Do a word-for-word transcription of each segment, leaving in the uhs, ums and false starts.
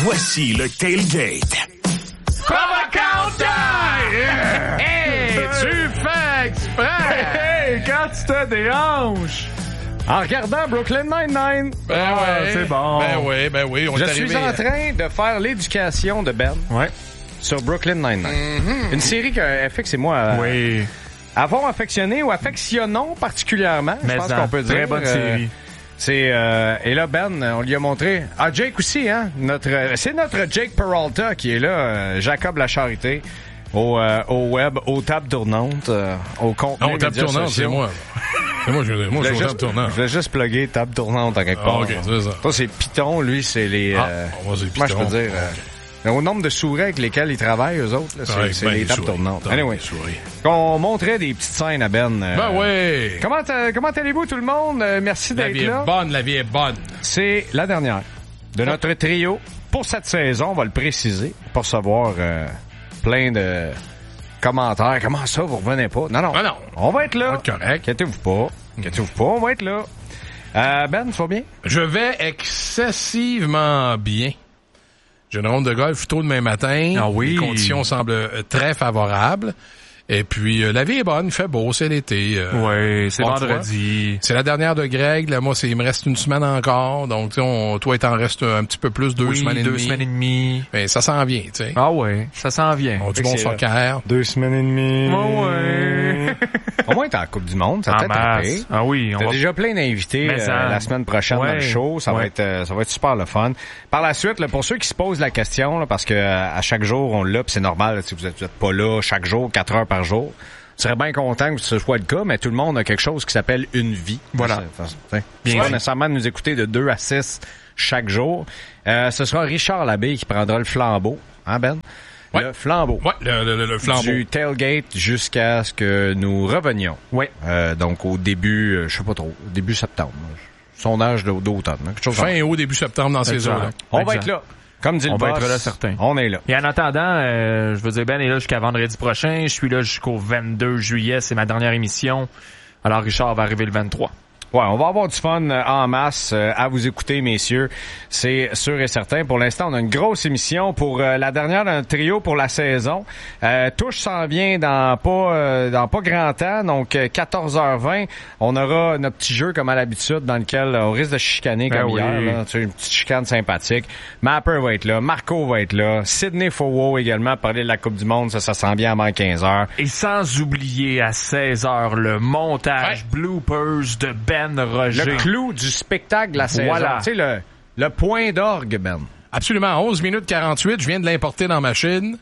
Voici le Tailgate. Cover Countdown! Yeah. Hey, tu fais exprès! Hey, quand tu te déhanches! En regardant Brooklyn Nine-Nine. Ben ah, ouais. C'est bon. Ben oui, ben oui. On Je est suis arrivé... en train de faire l'éducation de Ben. Ouais. Sur Brooklyn Nine-Nine. Mm-hmm. Une série que F X et moi euh, oui. avons affectionné ou affectionnons particulièrement. Mais je pense en, qu'on peut dire. Très bonne série. Euh, c'est euh, et là Ben, on lui a montré. Ah, Jake aussi, hein. Notre, c'est notre Jake Peralta qui est là, euh, Jacob La Charité. Au, euh, au web, aux tables tournantes, euh, au contenu. Non, table tournante, c'est moi. C'est moi, je, moi, je suis au table tournante. Je vais juste plugger table tournante en quelque ah, part. OK, c'est ça. Toi, c'est Python, lui, c'est les... Ah, euh, moi, c'est Python. Moi, je peux dire... Euh, au nombre de souris avec lesquels ils travaillent, eux autres, là, c'est, ouais, c'est ben, les tables souris, tournantes. Dans Anyway, on montrait des petites scènes à Ben. Euh, ben oui! Comment, comment allez-vous, tout le monde? Euh, merci la d'être vie là. est bonne, la vie est bonne. C'est la dernière de notre trio. Pour cette saison, on va le préciser, pour recevoir euh, plein de... commentaires. Comment ça, vous revenez pas? Non, non. Ah non. On va être là. On va être correct. Inquiétez-vous pas. Inquiétez-vous pas, on va être là. Euh, Ben, ça va bien? Je vais excessivement bien. J'ai une ronde de golf tôt demain matin. Ah oui. Les conditions semblent très favorables. Et puis, euh, la vie est bonne, il fait beau, c'est l'été. Euh, oui, c'est vendredi. C'est la dernière de Greg. Là, moi, c'est, il me reste une semaine encore. Donc, tu sais, on, toi, il t'en reste un petit peu plus, deux oui, semaines et deux demie. semaines et demie. Ben, ça s'en vient, tu sais. Ah ouais, ça s'en vient. On a du bon soccer. Deux semaines et demie. Oh ouais. Au moins, t'es en Coupe du Monde, ça en peut être masse. Ah oui, on T'as va... déjà plein d'invités euh, la semaine prochaine ouais, dans le show. Ça ouais. va être, euh, ça va être super le fun. Par la suite, là, pour ceux qui se posent la question, là, parce que euh, à chaque jour on l'a, puis c'est normal, là, si vous êtes, vous êtes pas là chaque jour, quatre heures par jour. Je serais bien content que ce soit le cas, mais tout le monde a quelque chose qui s'appelle une vie. Voilà. C'est, c'est pas nécessairement de nous écouter de deux à six chaque jour. Euh, ce sera Richard Labbé qui prendra le flambeau. Hein, Ben? Ouais. Le flambeau. Ouais, le, le, le flambeau. Du tailgate jusqu'à ce que nous revenions. Ouais. Euh, donc au début, euh, je sais pas trop, début septembre. Sondage d'automne. Hein, quelque chose fin et haut, début septembre dans ces eaux-là. On exact. va être là. Comme dit le on boss, va être là certain. On est là. Et en attendant, euh, je veux dire, Ben est là jusqu'à vendredi prochain. Je suis là jusqu'au vingt-deux juillet. C'est ma dernière émission. Alors Richard va arriver le vingt-trois. Ouais, on va avoir du fun en masse euh, à vous écouter, messieurs. C'est sûr et certain. Pour l'instant, on a une grosse émission pour euh, la dernière d'un trio pour la saison. Euh, Touche s'en vient dans pas euh, dans pas grand temps, donc euh, quatorze heures vingt. On aura notre petit jeu comme à l'habitude dans lequel on risque de chicaner ben comme oui. hier. Là. Tu sais, une petite chicane sympathique. Mapper va être là, Marco va être là, Sidney Fowo également pour parler de la Coupe du Monde. Ça, ça sent bien avant quinze heures. Et sans oublier à seize heures le montage ouais. bloopers de Ben Roger. Le clou du spectacle de la saison. Voilà. Tu sais, le, le point d'orgue, Ben. Absolument. onze minutes quarante-huit. Je viens de l'importer dans ma machine.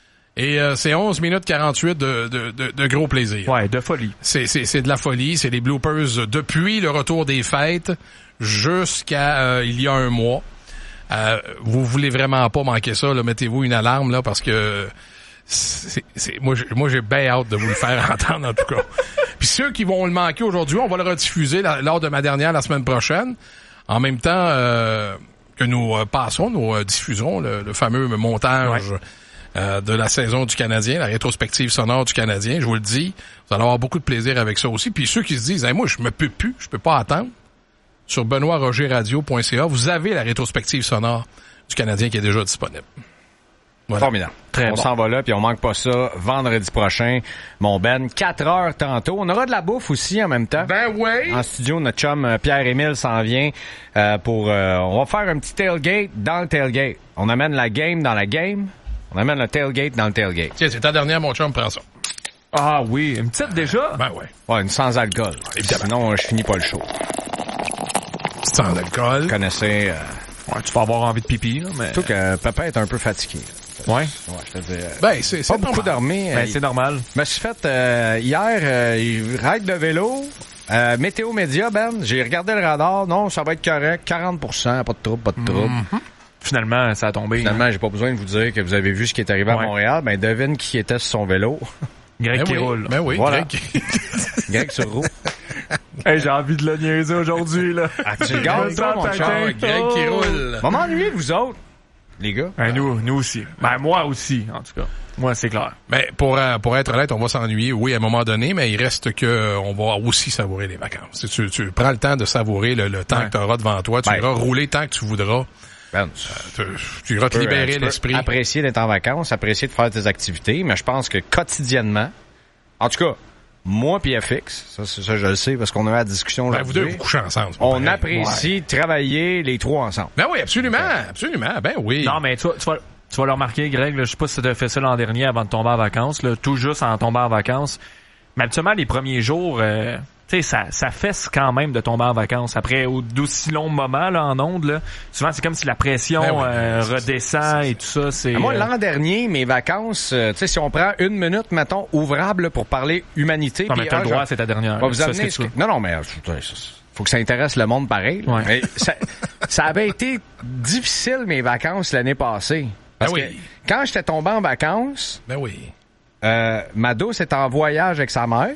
Et euh, c'est onze minutes quarante-huit de, de, de, de gros plaisir. Ouais, de folie. C'est, c'est, c'est de la folie. C'est des bloopers depuis le retour des fêtes jusqu'à euh, il y a un mois. Euh, vous voulez vraiment pas manquer ça. Là. Mettez-vous une alarme là parce que c'est, c'est, moi, j'ai, moi, j'ai bien hâte de vous le faire entendre en tout cas. Puis ceux qui vont le manquer aujourd'hui, on va le rediffuser la, lors de ma dernière la semaine prochaine. En même temps euh, que nous euh, passons, nous euh, diffuserons le, le fameux montage ouais. euh, de la saison du Canadien, la rétrospective sonore du Canadien. Je vous le dis, vous allez avoir beaucoup de plaisir avec ça aussi. Puis ceux qui se disent, hey, moi, je me peux plus, je peux pas attendre. Sur benoît roger radio point c a, vous avez la rétrospective sonore du Canadien qui est déjà disponible. Voilà. Formidable. Très on bon. s'en va là, puis on manque pas ça vendredi prochain. Mon Ben, quatre heures tantôt. On aura de la bouffe aussi en même temps. Ben oui! En studio, notre chum Pierre-Émile s'en vient euh, pour... Euh, on va faire un petit tailgate dans le tailgate. On amène la game dans la game. On amène le tailgate dans le tailgate. Tiens, c'est ta dernière, mon chum, prends ça. Ah oui, une petite déjà? Ben ouais. Ouais, une sans alcool. Évidemment. Sinon, je finis pas le show. Sans alcool. Vous connaissez... Euh, ouais, tu peux avoir envie de pipi, là, mais... Surtout que papa est un peu fatigué. Ouais. Ouais, je te dis, euh, ben, c'est, c'est pas beaucoup dormi. Ben, euh, c'est normal. Je me suis fait, euh, hier, euh, ride de vélo, euh, Météo Média, Ben, j'ai regardé le radar, non, ça va être correct, quarante pour cent, pas de trouble, pas de trouble. Mm-hmm. Finalement, ça a tombé. Finalement, hein. j'ai pas besoin de vous dire que vous avez vu ce qui est arrivé ouais. à Montréal, ben, devine qui était sur son vélo. Greg ben qui oui, roule. Ben oui, voilà. Greg. Greg sur roue. Hey, j'ai envie de le niaiser aujourd'hui, là. Ah, tu le gardes, ça, mon chum. Greg qui roule. Va m'ennuyer, vous autres. Les gars. Ben, nous, nous aussi. Ben, moi aussi, en tout cas. Moi, c'est clair. Ben, pour, euh, pour être honnête, on va s'ennuyer, oui, à un moment donné, mais il reste que, euh, on va aussi savourer les vacances. Tu, tu prends le temps de savourer le, le temps ouais. que tu auras devant toi. Tu ben, iras rouler tant que tu voudras. Ben, euh, tu iras te libérer tu l'esprit. Apprécier d'être en vacances, apprécier de faire tes activités, mais je pense que quotidiennement, en tout cas, moi puis F X, ça, ça je le sais parce qu'on a eu la discussion Ben, vous deux, vous couchez ensemble. On pareil. apprécie ouais. travailler les trois ensemble. Ben oui, absolument, absolument, ben oui. Non, mais tu, tu vas... Tu vas le remarquer, Greg, là, je sais pas si tu as fait ça l'an dernier avant de tomber en vacances, là, tout juste en tombant en vacances. Mais habituellement, les premiers jours, euh, tu sais, ça, ça fesse quand même de tomber en vacances. Après, au d'aussi longs moments là, en ondes, là, souvent, c'est comme si la pression ben oui, euh, c'est, redescend c'est, c'est, et tout ça. C'est, moi, euh... l'an dernier, mes vacances, euh, tu sais, si on prend une minute, mettons, ouvrable là, pour parler humanité. Non, mais t'as ah, le droit, genre, c'est ta dernière. vous Ça, amener ce que tu non, non, mais faut que ça intéresse le monde pareil. Là. Ouais. Mais ça, ça avait été difficile, mes vacances, l'année passée. Parce ben que oui. quand j'étais tombé en vacances, Ben oui. euh, ma douce est en voyage avec sa mère.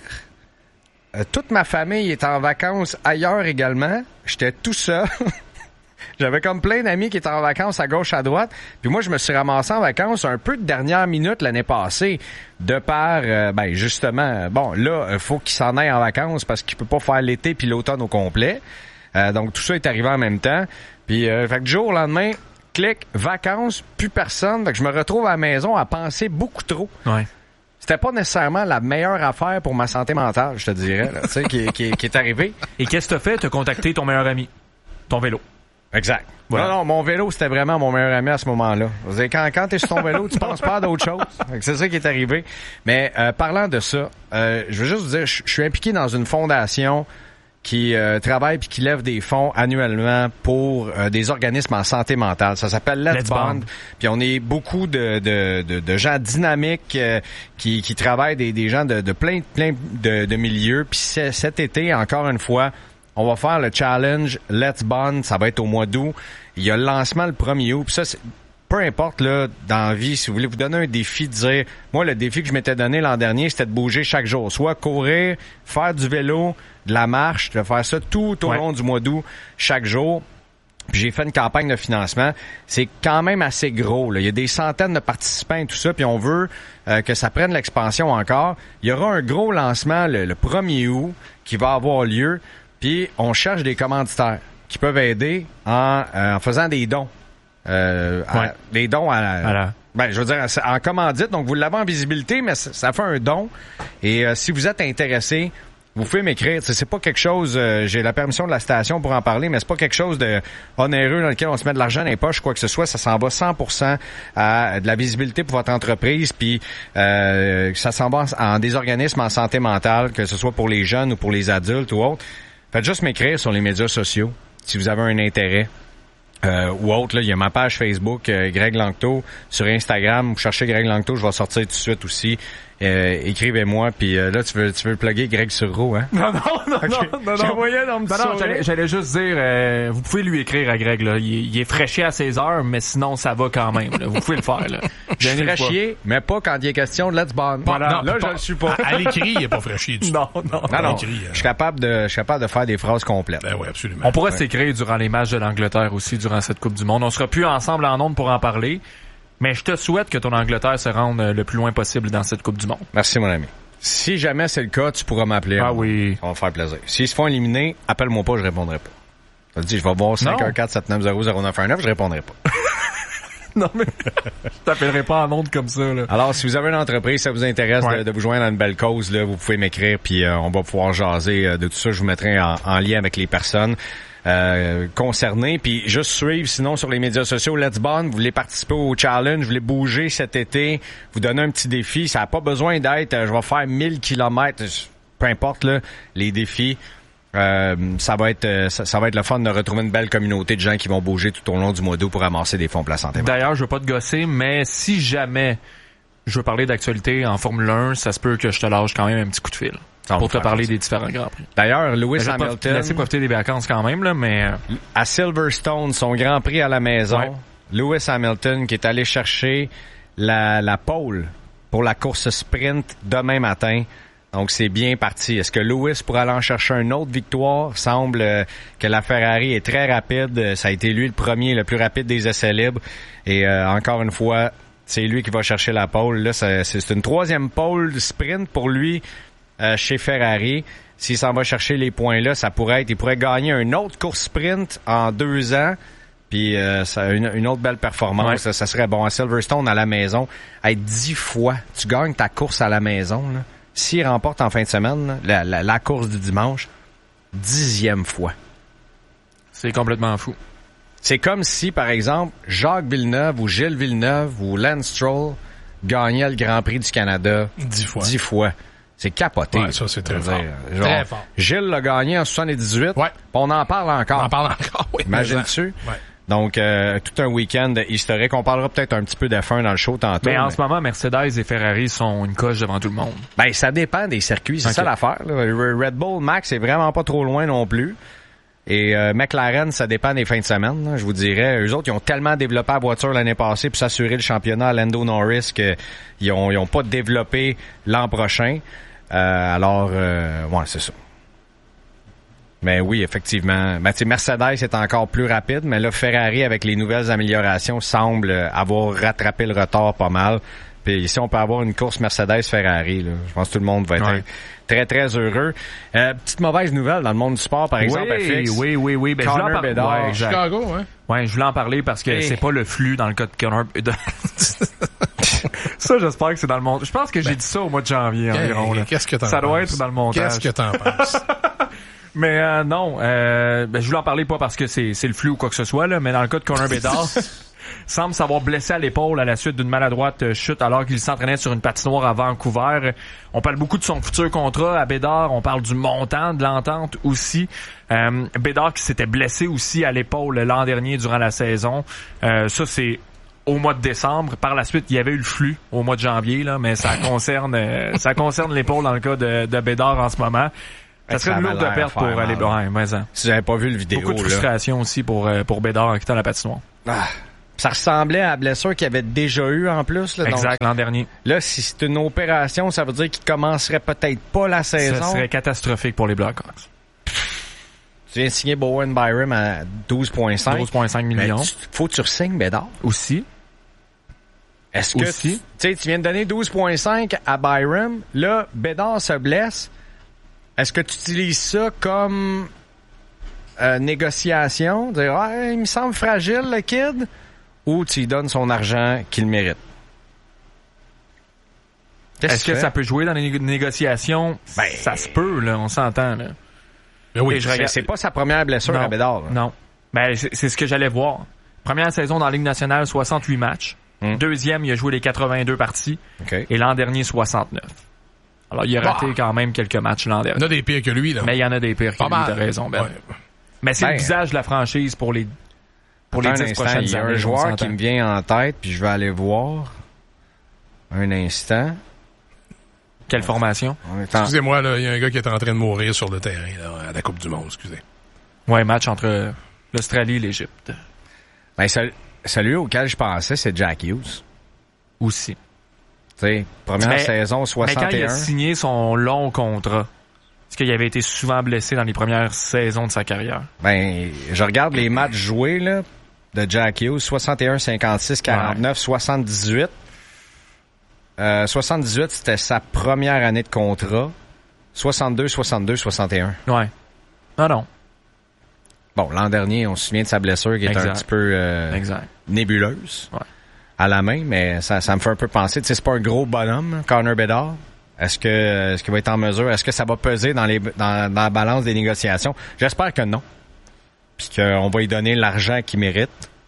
Euh, toute ma famille est en vacances ailleurs également. J'étais tout seul. J'avais comme plein d'amis qui étaient en vacances à gauche, à droite. Puis moi, je me suis ramassé en vacances un peu de dernière minute l'année passée. De par, euh, ben justement, bon, là, il faut qu'il s'en aille en vacances parce qu'il peut pas faire l'été puis l'automne au complet. Euh, donc, tout ça est arrivé en même temps. Puis, euh, fait que du jour au lendemain... Clic, vacances, plus personne. Fait que je me retrouve à la maison à penser beaucoup trop. Ouais. C'était pas nécessairement la meilleure affaire pour ma santé mentale, je te dirais, là, tu sais, qui, qui, qui est arrivée. Et qu'est-ce que t'as fait? T'as contacté ton meilleur ami, ton vélo. Exact. Voilà. Non, non, mon vélo, c'était vraiment mon meilleur ami à ce moment-là. Quand, quand t'es sur ton vélo, tu penses pas à d'autres choses. C'est ça qui est arrivé. Mais euh, parlant de ça, euh, je veux juste vous dire, je, je suis impliqué dans une fondation qui euh, travaille puis qui lève des fonds annuellement pour euh, des organismes en santé mentale. Ça s'appelle Let's, Let's Bond. Bond. Puis on est beaucoup de, de, de, de gens dynamiques euh, qui, qui travaillent, des, des gens de, de plein, plein de, de milieux. Puis cet été, encore une fois, on va faire le challenge Let's Bond. Ça va être au mois d'août. Il y a le lancement le premier août. Puis ça, c'est... peu importe, là, dans la vie, si vous voulez vous donner un défi, de dire, moi, le défi que je m'étais donné l'an dernier, c'était de bouger chaque jour. Soit courir, faire du vélo, de la marche, de faire ça tout au ouais. long du mois d'août, chaque jour. Puis j'ai fait une campagne de financement. C'est quand même assez gros, là. Il y a des centaines de participants et tout ça, puis on veut euh, que ça prenne l'expansion encore. Il y aura un gros lancement le, le premier août qui va avoir lieu, puis on cherche des commanditaires qui peuvent aider en, euh, en faisant des dons. Euh, ouais. à, des dons à, à ben, je veux dire, en commandite, donc vous l'avez en visibilité, mais ça, ça fait un don. Et euh, si vous êtes intéressé, vous pouvez m'écrire. C'est, c'est pas quelque chose, euh, j'ai la permission de la station pour en parler, mais c'est pas quelque chose de onéreux dans lequel on se met de l'argent dans les poches, quoi que ce soit. Ça s'en va cent pour cent à de la visibilité pour votre entreprise, puis euh, ça s'en va en, en des organismes en santé mentale, que ce soit pour les jeunes ou pour les adultes ou autres. Faites juste m'écrire sur les médias sociaux si vous avez un intérêt. Euh, ou autre, là, il y a ma page Facebook, euh, Greg Langto, sur Instagram, vous cherchez Greg Langto, je vais sortir tout de suite aussi. Euh, écrivez-moi, puis euh, là, tu veux tu veux plugger Greg Surreau, hein? Non, non, non, okay. non, non, Je non. voyais dans le non, non j'allais, j'allais juste dire, euh, vous pouvez lui écrire à Greg, là. Il, il est fraîché à ses heures, mais sinon, ça va quand même, là. Vous pouvez le faire, là. Je suis fraîchier, mais pas quand il est question de Let's Bond. Voilà, non, là, pas, je le suis pas. À, à l'écrit, il est pas fraîchier du tout. Non, non, non. non. Écrit, euh... Je suis capable de, je suis capable de faire des phrases complètes. Ben oui, absolument. On pourrait ouais. s'écrire durant les matchs de l'Angleterre aussi, durant cette Coupe du Monde. On sera plus ensemble en ondes pour en parler, mais je te souhaite que ton Angleterre se rende le plus loin possible dans cette Coupe du Monde. Merci, mon ami. Si jamais c'est le cas, tu pourras m'appeler. Ah oui. Ça va me faire plaisir. S'ils se font éliminer, appelle-moi pas, je répondrai pas. Ça te dit, je vais voir cinq un quatre sept neuf zéro zéro neuf un neuf, je répondrai pas. Non, mais je t'appellerai pas en ondes comme ça, là. Alors, si vous avez une entreprise, ça vous intéresse ouais. de, de vous joindre à une belle cause, là, vous pouvez m'écrire, puis euh, on va pouvoir jaser euh, de tout ça. Je vous mettrai en, en lien avec les personnes euh, concernées. Puis juste suivre, sinon, sur les médias sociaux, Let's Bond, vous voulez participer au challenge, vous voulez bouger cet été, vous donner un petit défi. Ça n'a pas besoin d'être, euh, je vais faire mille kilomètres, peu importe, là, les défis. Euh, ça va être euh, ça, ça va être le fun de retrouver une belle communauté de gens qui vont bouger tout au long du mois d'août pour ramasser des fonds pour la santé. D'ailleurs, je veux pas te gosser, mais si jamais je veux parler d'actualité en Formule un, ça se peut que je te lâche quand même un petit coup de fil ça pour te parler des différents Grands Prix. D'ailleurs, Lewis je Hamilton... Je vais laisser profiter des vacances quand même, là, mais... À Silverstone, son Grand Prix à la maison, ouais. Lewis Hamilton qui est allé chercher la, la pole pour la course sprint demain matin. Donc, c'est bien parti. Est-ce que Lewis pourra aller en chercher une autre victoire? Semble euh, que la Ferrari est très rapide. Ça a été lui le premier, le plus rapide des essais libres. Et euh, encore une fois, c'est lui qui va chercher la pole. Là, c'est, c'est une troisième pole sprint pour lui euh, chez Ferrari. S'il s'en va chercher les points là, ça pourrait être... Il pourrait gagner une autre course sprint en deux ans. Puis euh, ça, une, une autre belle performance, ouais. ça, ça serait bon. À Silverstone, à la maison, être dix fois, tu gagnes ta course à la maison. Là. S'il remporte en fin de semaine, là, la, la, la course du dimanche, dixième fois. C'est complètement fou. C'est comme si, par exemple, Jacques Villeneuve ou Gilles Villeneuve ou Lance Stroll gagnaient le Grand Prix du Canada dix fois. Dix fois. C'est capoté. Ouais, ça, c'est très fort. Dire, genre, très fort. Gilles l'a gagné en soixante-dix-huit. Ouais. On en parle encore. On en parle encore, oui. Imagine-tu? Ouais. Donc, euh, tout un week-end historique. On parlera peut-être un petit peu d'F un dans le show tantôt. Mais en mais... ce moment, Mercedes et Ferrari sont une coche devant tout le monde. Ben, ça dépend des circuits. C'est okay. ça l'affaire. Là. Red Bull Max est vraiment pas trop loin non plus. Et euh, McLaren, ça dépend des fins de semaine. Là, je vous dirais, eux autres, ils ont tellement développé la voiture l'année passée pour s'assurer le championnat à Lando Norris qu'ils ont, ils ont pas développé l'an prochain. Euh, alors, euh, ouais, c'est ça. Mais oui, effectivement. Ben, Mercedes est encore plus rapide, mais là, Ferrari, avec les nouvelles améliorations, semble avoir rattrapé le retard pas mal. Puis ici, on peut avoir une course Mercedes-Ferrari. Là. Je pense que tout le monde va être ouais. très, très heureux. Euh, petite mauvaise nouvelle dans le monde du sport, par exemple, oui, F X. Oui, oui, oui. Ben, Connor par... Bedard. Ouais, Chicago, hein? Ouais, je voulais en parler parce que hey. c'est pas le flux dans le cas de Connor Bedard. Ça, j'espère que c'est dans le montage. Je pense que j'ai ben, dit ça au mois de janvier environ. Là. Qu'est-ce que t'en Ça penses? doit être dans le montage. Qu'est-ce que t'en penses? Mais euh, non, euh, ben, je voulais en parler pas parce que c'est, c'est le flux ou quoi que ce soit, là, mais dans le cas de Connor Bedard, semble s'avoir blessé à l'épaule à la suite d'une maladroite chute alors qu'il s'entraînait sur une patinoire à Vancouver. On parle beaucoup de son futur contrat à Bedard, on parle du montant de l'entente aussi. Euh, Bedard qui s'était blessé aussi à l'épaule l'an dernier durant la saison. Euh, ça, c'est au mois de décembre. Par la suite, il y avait eu le flux au mois de janvier, là, mais ça concerne euh, ça concerne l'épaule dans le cas de, de Bedard en ce moment. Ça serait une lourde de perte pour aller ouais, mais ça. Si j'avais pas vu le vidéo, beaucoup de frustration là. aussi pour euh, pour Bedard en quittant la patinoire. Ah, ça ressemblait à la blessure qu'il avait déjà eu en plus. Là, exact, donc, l'an dernier. Là, si c'est une opération, ça veut dire qu'il commencerait peut-être pas la saison. Ça serait catastrophique pour les Blackhawks. Tu viens de signer Bowen Byram à douze virgule cinq. douze virgule cinq millions. Tu, faut que tu re-signes Bedard. Aussi. Est-ce que Aussi. tu sais, tu viens de donner douze virgule cinq à Byram, là, Bedard se blesse. Est-ce que tu utilises ça comme euh, négociation? Dire, ah, il me semble fragile, le kid? Ou tu lui donnes son argent qu'il mérite? Qu'est-ce Est-ce que, que ça peut jouer dans les négociations? Ben, ça se peut, là, on s'entend. Là. Ben oui, je regarde... c'est pas sa première blessure non, à Bedard. Là. Non. Ben, c'est, c'est ce que j'allais voir. Première saison dans la Ligue nationale, soixante-huit matchs. Hum. Deuxième, il a joué les quatre-vingt-deux parties. Okay. Et l'an dernier, soixante-neuf. Alors, il a raté bah. quand même quelques matchs l'an dernier. Il y en a des pires que lui, là. Mais il y en a des pires que lui, t'as raison, Ben. Ouais. Mais c'est ben, le visage de la franchise pour les pour les dix prochaines années. Il y a un joueur qui me vient en tête, puis je vais aller voir un instant. Quelle formation? Excusez-moi, là, il y a un gars qui est en train de mourir sur le terrain, là, à la Coupe du Monde, excusez. Ouais, match entre l'Australie et l'Égypte. Ben, celui auquel je pensais, c'est Jack Hughes. Aussi. T'sais, première mais, saison, soixante et un. Mais quand il a signé son long contrat, est-ce qu'il avait été souvent blessé dans les premières saisons de sa carrière? Ben, je regarde les matchs joués, là, de Jack Hughes, soixante et un, cinquante-six, quarante-neuf, ouais. soixante-dix-huit. Euh, soixante-dix-huit, c'était sa première année de contrat. soixante-deux, soixante-deux, soixante et un. Ouais. Non, non. Bon, l'an dernier, on se souvient de sa blessure qui est un petit peu euh, exact. nébuleuse. Ouais. À la main, mais ça, ça me fait un peu penser. Tu sais, c'est pas un gros bonhomme, Connor Bedard. Est-ce que, est-ce qu'il va être en mesure? Est-ce que ça va peser dans les, dans, dans la balance des négociations? J'espère que non. Puis qu'on va lui donner l'argent qu'il mérite.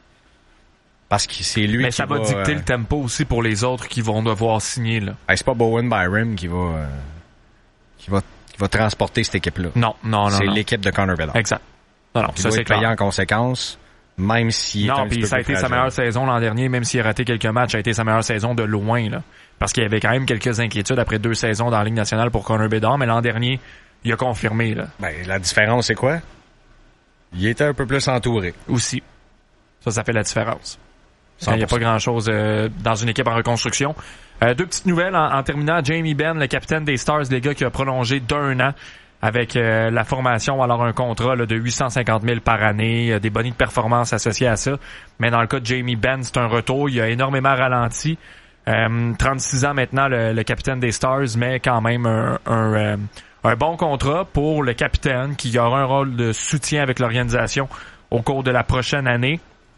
Parce que c'est lui mais qui ça va, va dicter euh, le tempo aussi pour les autres qui vont devoir signer, là. Hey, c'est pas Bowen Byram qui va, euh, qui va, qui va transporter cette équipe-là. Non, non, non. C'est non. l'équipe de Connor Bedard. Exact. Non, non, il ça doit c'est être payé clair. en conséquence. Même s'il non, est un puis petit peu ça a été fragile. sa meilleure saison l'an dernier, même s'il a raté quelques matchs, ça a été sa meilleure saison de loin, là. Parce qu'il y avait quand même quelques inquiétudes après deux saisons dans la Ligue nationale pour Connor Bedard, mais l'an dernier, il a confirmé, là. Ben, la différence, c'est quoi? Il était un peu plus entouré. Aussi. Ça, ça fait la différence. Il n'y a pas grand-chose euh, dans une équipe en reconstruction. Euh, deux petites nouvelles en, en terminant. Jamie Benn, le capitaine des Stars, les gars, qui a prolongé d'un an avec euh, la formation, alors un contrat là, de huit cent cinquante mille par année, euh, des bonus de performance associés à ça. Mais dans le cas de Jamie Benn, c'est un retour. Il a énormément ralenti. Euh, trente-six ans maintenant, le, le capitaine des Stars, mais quand même un, un, euh, un bon contrat pour le capitaine qui aura un rôle de soutien avec l'organisation au cours de la prochaine année.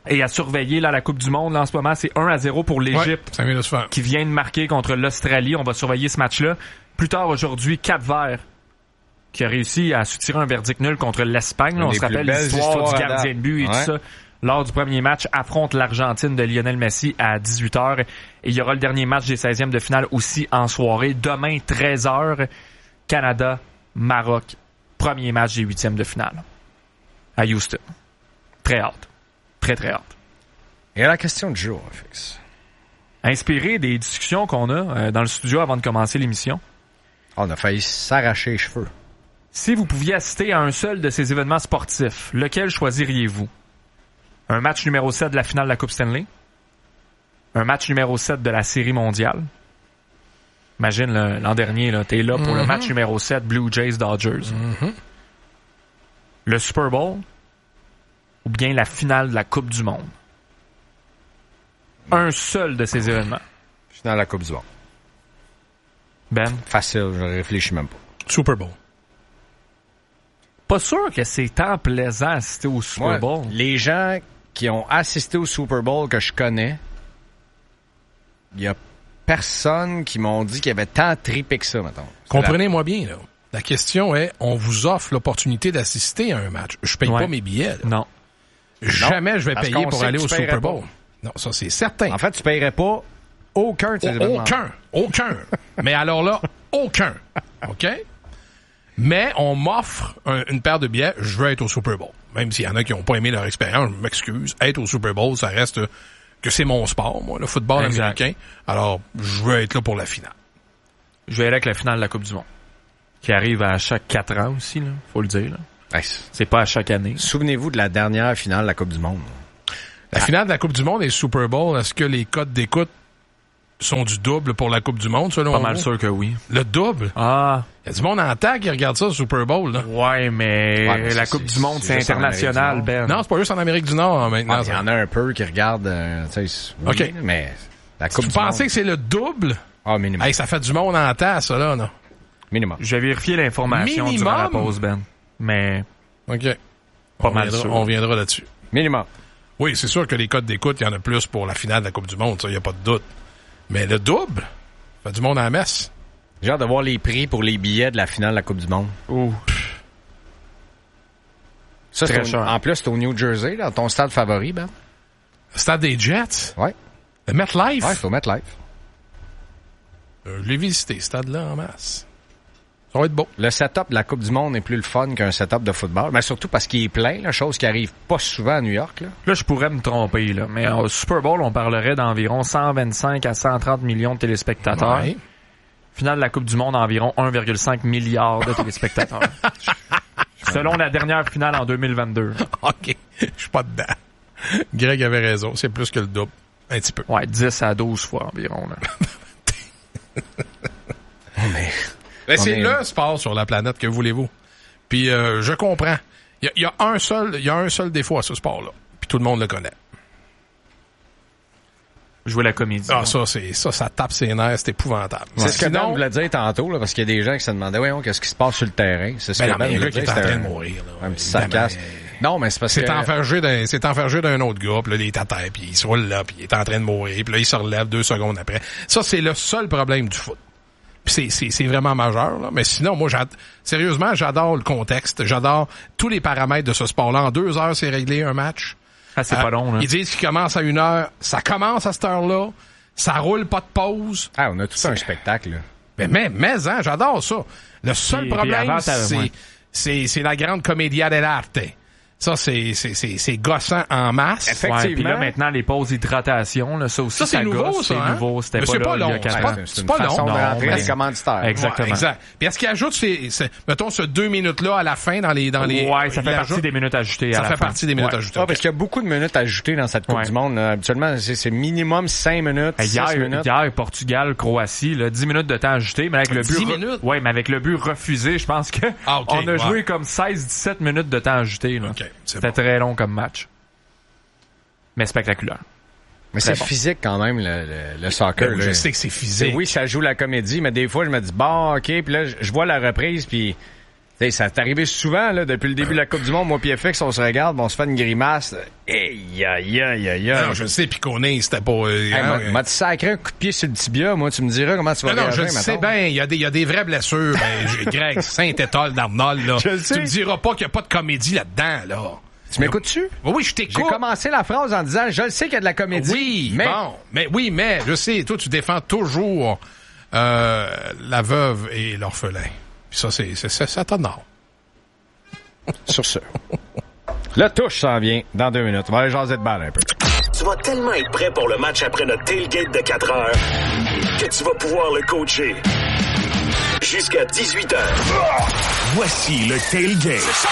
Et à surveiller, là, la Coupe du Monde, là, en ce moment, c'est un à zéro pour l'Égypte. Ouais, ça vient de se faire. Qui vient de marquer contre l'Australie. On va surveiller ce match-là. Plus tard aujourd'hui, Cap-Vert, qui a réussi à soutirer un verdict nul contre l'Espagne. Là, on se rappelle l'histoire du gardien de but et ouais. tout ça. Lors du premier match, affronte l'Argentine de Lionel Messi à dix-huit heures. Et il y aura le dernier match des seizièmes de finale aussi en soirée. Demain, treize heures, Canada, Maroc. Premier match des huitièmes de finale. À Houston. Très hâte. Très, très hâte. Et à la question du jour, Fix. Inspiré des discussions qu'on a euh, dans le studio avant de commencer l'émission. On a failli s'arracher les cheveux. Si vous pouviez assister à un seul de ces événements sportifs, lequel choisiriez-vous? Un match numéro sept de la finale de la Coupe Stanley? Un match numéro sept de la Série mondiale? Imagine le, l'an dernier, là, t'es là pour mm-hmm. le match numéro sept Blue Jays Dodgers. Mm-hmm. Le Super Bowl? Ou bien la finale de la Coupe du Monde? Un seul de ces événements. Finale de la Coupe du Monde. Ben? Facile, je réfléchis même pas. Super Bowl. Pas sûr que c'est tant plaisant d'assister au Super Moi, Bowl. Les gens qui ont assisté au Super Bowl que je connais, il y a personne qui m'ont dit qu'il y avait tant trippé que ça, mettons. Comprenez-moi bien, là. La question est, on vous offre l'opportunité d'assister à un match. Je paye ouais. pas mes billets, là. Non. Jamais non, je vais payer pour aller au Super Bowl. Pas. Non, ça, c'est certain. En fait, tu paierais pas aucun de ces événements. Aucun. Aucun. Mais alors là, aucun. OK? Mais on m'offre un, une paire de billets, je veux être au Super Bowl. Même s'il y en a qui n'ont pas aimé leur expérience, je m'excuse. Être au Super Bowl, ça reste que c'est mon sport, moi, le football exact. Américain. Alors, je veux être là pour la finale. Je vais aller avec la finale de la Coupe du Monde. Qui arrive à chaque quatre ans aussi, là. Faut le dire, là. Nice. C'est pas à chaque année. Souvenez-vous de la dernière finale de la Coupe du Monde. La ah. finale de la Coupe du Monde et le Super Bowl, est-ce que les codes d'écoute sont du double pour la Coupe du Monde, selon Pas vous? mal sûr que oui. Le double? Ah. Il y a du monde en temps qui regarde ça, le Super Bowl, là. Ouais, mais, ouais, mais la Coupe du Monde, c'est, c'est international, Ben. Non, c'est pas juste en Amérique du Nord, hein, maintenant. Il ah, y en a un peu qui regardent, euh, tu sais, oui, OK. Mais la Coupe si du vous pensez monde... que c'est le double? Ah, minimum. Hey, ça fait du monde en temps, ça, là, non? Minimum. Je vais vérifier l'information minimum? durant la pause, Ben. Mais... OK. Pas on mal viendra, sûr. On viendra là-dessus. Minimum. Oui, c'est sûr que les codes d'écoute, il y en a plus pour la finale de la Coupe du Monde, ça, il n'y a pas de doute. Mais le double, ça fait du monde à la messe. J'ai hâte de voir les prix pour les billets de la finale de la Coupe du Monde. Ouh. Ça, c'est au, en plus, c'est au New Jersey, dans ton stade favori, Ben. Le stade des Jets? Ouais. Le MetLife? Ouais, c'est au MetLife. Euh, je l'ai visité, ce stade-là, en masse. Ça va être beau. Le setup de la Coupe du Monde est plus le fun qu'un setup de football, mais surtout parce qu'il est plein, la chose qui arrive pas souvent à New York. Là, là je pourrais me tromper, là, mais au Super Bowl, on parlerait d'environ cent vingt-cinq à cent trente millions de téléspectateurs. Ouais. Finale de la Coupe du Monde, environ un virgule cinq milliard de téléspectateurs. Selon la dernière finale en deux mille vingt-deux. OK, je suis pas dedans. Greg avait raison, c'est plus que le double. Un petit peu. Ouais, dix à douze fois environ. Là. oh, mais... Ben, c'est est... le sport sur la planète, que voulez-vous. Puis euh, je comprends. Il y, y a un seul, il y a un seul défaut à ce sport-là. Puis tout le monde le connaît. Jouer la comédie. Ah, ça, c'est ça, ça tape ses nerfs, c'est épouvantable. C'est ouais. ce que Sinon, Dan voulait dire tantôt, là, parce qu'il y a des gens qui se demandaient, voyons, qu'est-ce qui se passe sur le terrain. C'est ce ben que Dan voulait dire. Qui est en train de mourir. Là, un petit sarcasme. Non, mais c'est parce c'est que... Enfergé d'un, c'est enfergé d'un autre gars, puis là, il est à terre, puis il se roule là, puis il est en train de mourir, puis là, il se relève deux secondes après. Ça, c'est le seul problème du foot. Puis c'est, c'est, c'est vraiment majeur, là. Mais sinon, moi, j'ad... sérieusement, j'adore le contexte. J'adore tous les paramètres de ce sport-là. En deux heures, c'est réglé un match. Ah, c'est euh, pas long, là. Ils disent qu'il commence à une heure. Ça commence à cette heure-là. Ça roule pas de pause. Ah, on a tout c'est... un spectacle, là. Mais, mais, mais, hein, j'adore ça. Le seul et, problème, et avant, c'est, ouais. c'est, c'est la grande commedia dell'arte. Ça, c'est, c'est, c'est, c'est gossant en masse. Effectivement. Ouais, puis là, maintenant, les pauses d'hydratation, là, ça aussi, ça, c'est ça nouveau, gosse, ça, c'est hein? nouveau. C'était mais pas, c'est là, pas long. il y a C'est pas, c'est c'est pas une façon long. de rentrer mais... les commanditaires. Ouais, Exactement. exact. Puis est-ce qu'il ajoute, ces, ces, mettons, ce deux minutes-là à la fin dans les, dans les. Ouais, ça fait partie ajoute, des minutes ajoutées. Ça à fait la fin. partie des minutes ouais. ajoutées. Ah, parce qu'il y a beaucoup de minutes ajoutées dans cette Coupe ouais. du Monde. Là. Habituellement, c'est, c'est minimum cinq minutes, six hier, minutes. Hier, Portugal, Croatie, là, dix minutes de temps ajouté, mais avec le but. dix minutes? Ouais, mais avec le but refusé, je pense que ah, okay, on a ouais. joué comme seize dix-sept minutes de temps ajouté, là. Okay, C'était bon. très long comme match. Mais spectaculaire. Mais très c'est bon. physique quand même, le, le, le soccer. Ben, je sais que c'est physique. Oui, ça joue la comédie, mais des fois, je me dis, bon, OK, puis là, je vois la reprise, puis Hey, ça t'est arrivé souvent, là, depuis le début de la Coupe du Monde, moi puis F X, on se regarde, on se fait une grimace. Aïe, aïe, aïe, aïe, aïe. Non, je le sais, puis qu'on est, c'était pas... Euh, hey, hein, m'a, m'a sacré un coup de pied sur le tibia, moi, tu me diras comment tu vas non, réagir, non, je le sais bien, il y a des, il y a des vraies blessures. Ben, Greg, Saint-Étoile d'Arnold, là. Je le sais. Tu me diras pas qu'il y a pas de comédie là-dedans, là. Tu m'écoutes-tu? Oui, oui, je t'écoute. J'ai commencé la phrase en disant, je le sais qu'il y a de la comédie. Oui, mais... bon, mais oui, mais, je sais, toi, tu défends toujours euh, la veuve et l'orphelin. Puis ça, c'est, c'est, c'est ça t'honore. Sur ce. Le touche s'en vient dans deux minutes. On va aller jaser de balle un peu. Tu vas tellement être prêt pour le match après notre tailgate de quatre heures que tu vas pouvoir le coacher jusqu'à dix-huit heures. Voici le tailgate.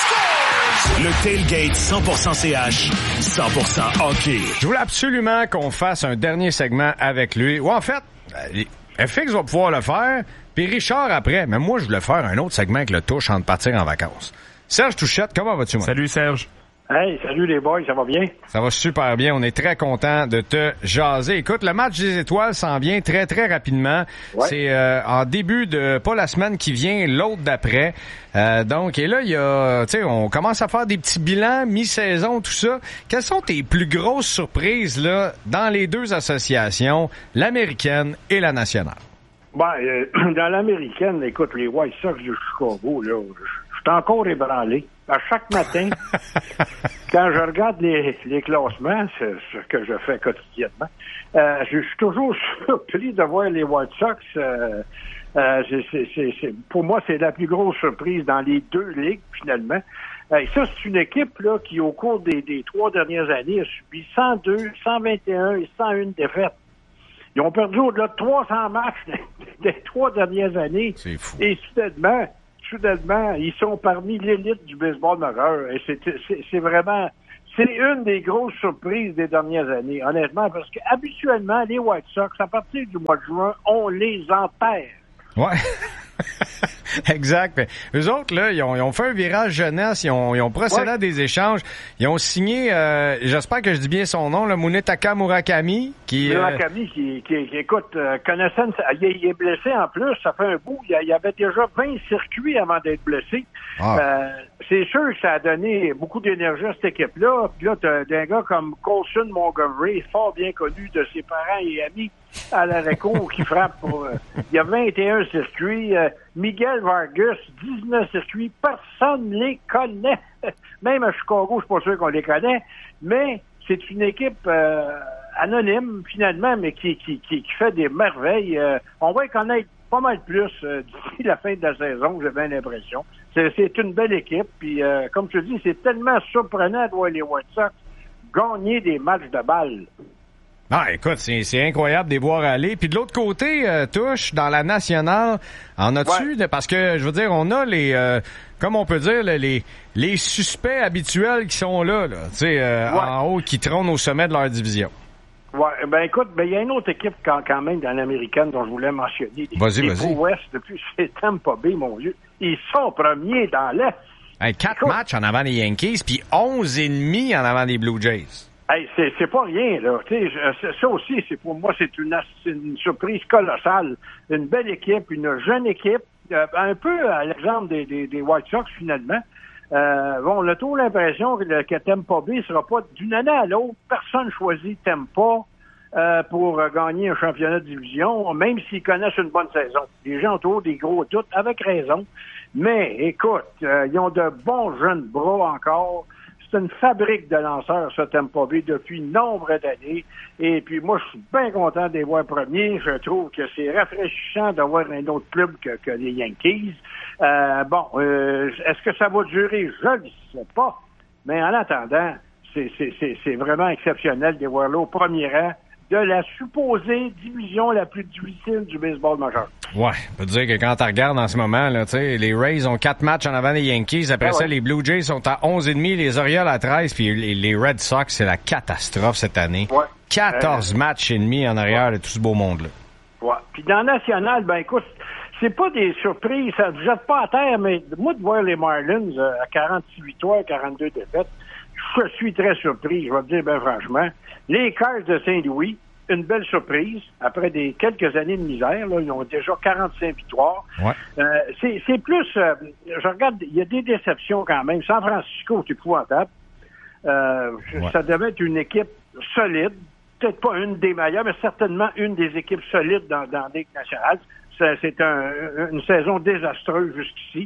Le tailgate cent pour cent C H, cent pour cent hockey. Je voulais absolument qu'on fasse un dernier segment avec lui. Ou en fait, F X va pouvoir le faire, puis Richard après. Mais moi, je voulais faire un autre segment avec le touche avant de partir en vacances. Serge Touchette, comment vas-tu, moi? Salut, Serge. Hey, salut les boys, ça va bien? Ça va super bien. On est très content de te jaser. Écoute, le match des étoiles s'en vient très, très rapidement. Ouais. C'est euh, en début de, pas la semaine qui vient, l'autre d'après. Euh, donc, et là, il y a, tu sais, on commence à faire des petits bilans, mi-saison, tout ça. Quelles sont tes plus grosses surprises, là, dans les deux associations, l'américaine et la nationale? Ben, euh, dans l'américaine, écoute, les White Sox de Chicago, là, je suis encore ébranlé. À chaque matin, quand je regarde les, les classements, c'est ce que je fais quotidiennement, euh, je suis toujours surpris de voir les White Sox. Euh, euh, c'est, c'est, c'est, c'est, pour moi, c'est la plus grosse surprise dans les deux ligues, finalement. Euh, ça, c'est une équipe là qui, au cours des, des trois dernières années, a subi cent deux, cent vingt et un et cent un défaites. Ils ont perdu au-delà de trois cents matchs des, des trois dernières années. C'est fou. Et soudainement... Soudainement, ils sont parmi l'élite du baseball majeur. Et c'est, c'est, c'est vraiment, c'est une des grosses surprises des dernières années, honnêtement, parce qu'habituellement, les White Sox, à partir du mois de juin, on les enterre. Ouais. Exact. Mais eux autres, là, ils ont, ils ont fait un virage jeunesse, ils ont, ils ont procédé ouais. à des échanges, ils ont signé, euh, j'espère que je dis bien son nom, le Munetaka Murakami, qui... Murakami, euh... qui, qui, qui, écoute, euh, connaissant, il, il est blessé en plus, ça fait un bout, il y avait déjà vingt circuits avant d'être blessé. Ah. Euh, c'est sûr que ça a donné beaucoup d'énergie à cette équipe-là. Puis là, t'as un gars comme Colson Montgomery, fort bien connu de ses parents et amis à l'arrêt-court, qui frappe pour... Euh, il y a vingt et un circuits. Euh, Miguel Vargas, dix-neuf circuits. Personne ne les connaît. Même à Chicago, je suis pas sûr qu'on les connaît. Mais c'est une équipe euh, anonyme, finalement, mais qui, qui, qui, qui fait des merveilles. Euh, on va y connaître pas mal plus euh, d'ici la fin de la saison, j'ai bien l'impression. C'est, c'est une belle équipe. Puis, euh, comme je te dis, c'est tellement surprenant de voir les White Sox gagner des matchs de balle. Ah, écoute, c'est, c'est incroyable de les voir aller. Puis de l'autre côté, euh, Touche, dans la nationale, en as-tu? Ouais. Parce que, je veux dire, on a les, euh, comme on peut dire, les, les suspects habituels qui sont là, là tu sais, euh, ouais. en haut, qui trônent au sommet de leur division. Ouais, ben écoute, ben il y a une autre équipe quand, quand même dans l'américaine dont je voulais mentionner. Vas-y, les vas-y. Ouest, depuis c'est Tampa Bay, mon vieux. Ils sont premiers dans l'Est. Hey, quatre écoute, matchs en avant des Yankees, puis onze et demi en avant des Blue Jays. Hey, c'est, c'est pas rien, là. Tu sais, ça aussi, c'est pour moi, c'est une, c'est une surprise colossale. Une belle équipe, une jeune équipe, euh, un peu à l'exemple des, des, des White Sox, finalement. Euh, bon, on a toujours l'impression que, que Tampa Bay sera pas d'une année à l'autre. Personne choisit Tampa euh, pour gagner un championnat de division, même s'ils connaissent une bonne saison. Les gens ont toujours des gros doutes, avec raison. Mais, écoute, euh, ils ont de bons jeunes bras encore. C'est une fabrique de lanceurs, ça, Tampa Bay, depuis nombre d'années. Et puis, moi, je suis bien content de les voir premiers. Je trouve que c'est rafraîchissant d'avoir un autre club que, que les Yankees. Euh, bon, euh, est-ce que ça va durer? Je ne sais pas. Mais en attendant, c'est, c'est, c'est, c'est vraiment exceptionnel de les voir là au premier rang de la supposée division la plus difficile du baseball majeur. Ouais, on peut dire que quand tu regardes en ce moment, là, tu sais, les Rays ont quatre matchs en avant des Yankees. Après ah ouais. ça, les Blue Jays sont à onze et demi, les Orioles à treize, puis les, les Red Sox, c'est la catastrophe cette année. Ouais. quatorze euh, matchs et demi en arrière ouais. de tout ce beau monde-là. Ouais. Puis dans National, ben écoute, c'est pas des surprises, ça ne jette pas à terre, mais moi de voir les Marlins euh, à quarante-six victoires, quarante-deux défaites, je suis très surpris, je vais te dire ben franchement. Les Cards de Saint-Louis, une belle surprise. Après des quelques années de misère, là, ils ont déjà quarante-cinq victoires. Ouais. Euh, c'est, c'est plus... Euh, je regarde, il y a des déceptions quand même. San Francisco, c'est épouvantable. Euh, ouais. Ça devait être une équipe solide. Peut-être pas une des meilleures, mais certainement une des équipes solides dans, dans la Ligue nationale. C'est, c'est un, une saison désastreuse jusqu'ici.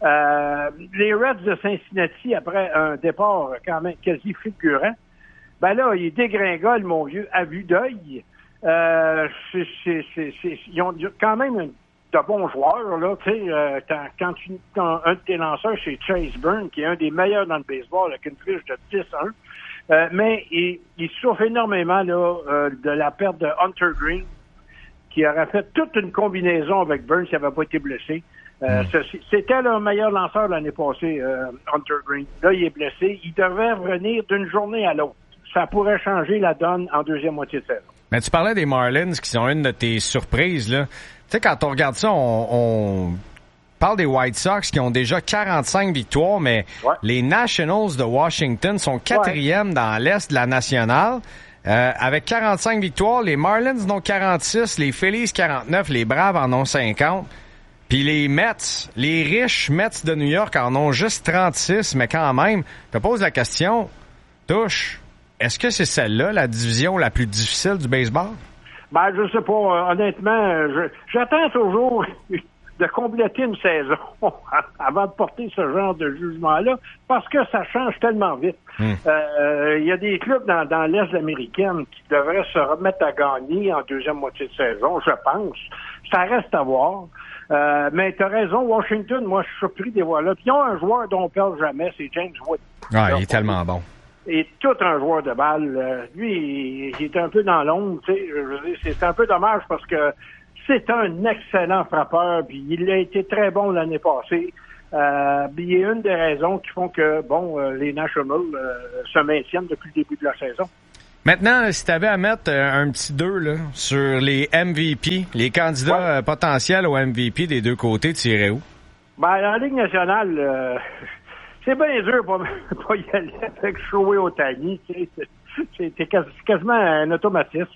Euh, les Reds de Cincinnati, après un départ quand même quasi fulgurant, ben là, ils dégringolent, mon vieux, à vue d'œil. Euh, c'est, c'est, c'est, c'est, ils ont quand même un, de bons joueurs, là, tu sais, euh, quand, tu, quand un de tes lanceurs, c'est Chase Byrne, qui est un des meilleurs dans le baseball, avec une fiche de dix à un, euh, mais il, il souffre énormément, là, euh, de la perte de Hunter Green, qui aurait fait toute une combinaison avec Byrne s'il n'avait pas été blessé. Euh, mm. C'était le meilleur lanceur l'année passée, euh, Hunter Green. Là, il est blessé. Il devrait revenir d'une journée à l'autre. Ça pourrait changer la donne en deuxième moitié de saison. Mais tu parlais des Marlins qui sont une de tes surprises, là. Tu sais, quand on regarde ça, on, on parle des White Sox qui ont déjà quarante-cinq victoires, mais ouais. les Nationals de Washington sont quatrième ouais. dans l'Est de la nationale. Euh, avec quarante-cinq victoires, les Marlins en ont quarante-six, les Phillies quarante-neuf, les Braves en ont cinquante. Puis les Mets, les riches Mets de New York en ont juste trente-six, mais quand même, je te pose la question, Touche, est-ce que c'est celle-là, la division la plus difficile du baseball? Ben, je sais pas. Honnêtement, je, j'attends toujours de compléter une saison avant de porter ce genre de jugement-là, parce que ça change tellement vite. Il mm. euh, y a des clubs dans, dans l'Est américaine qui devraient se remettre à gagner en deuxième moitié de saison, je pense. Ça reste à voir. Euh, mais tu as raison, Washington, moi, je suis surpris des voir là. Puis ils ont un joueur dont on parle jamais, c'est James Wood. Ah, il est tellement bon. Et tout un joueur de balle. Euh, lui, il, il est un peu dans l'ombre, tu sais. Je veux dire, c'est un peu dommage parce que c'est un excellent frappeur, puis il a été très bon l'année passée. Euh, puis il y a une des raisons qui font que, bon, euh, les Nationals euh, se maintiennent depuis le début de la saison. Maintenant, si tu avais à mettre euh, un petit deux là, sur les M V P, les candidats ouais. euh, potentiels au M V P des deux côtés, tu irais où? Ben, dans la Ligue nationale, euh, c'est bien dur pour pas y aller avec Shohei Ohtani. C'est, c'est, c'est quasiment un automatisme.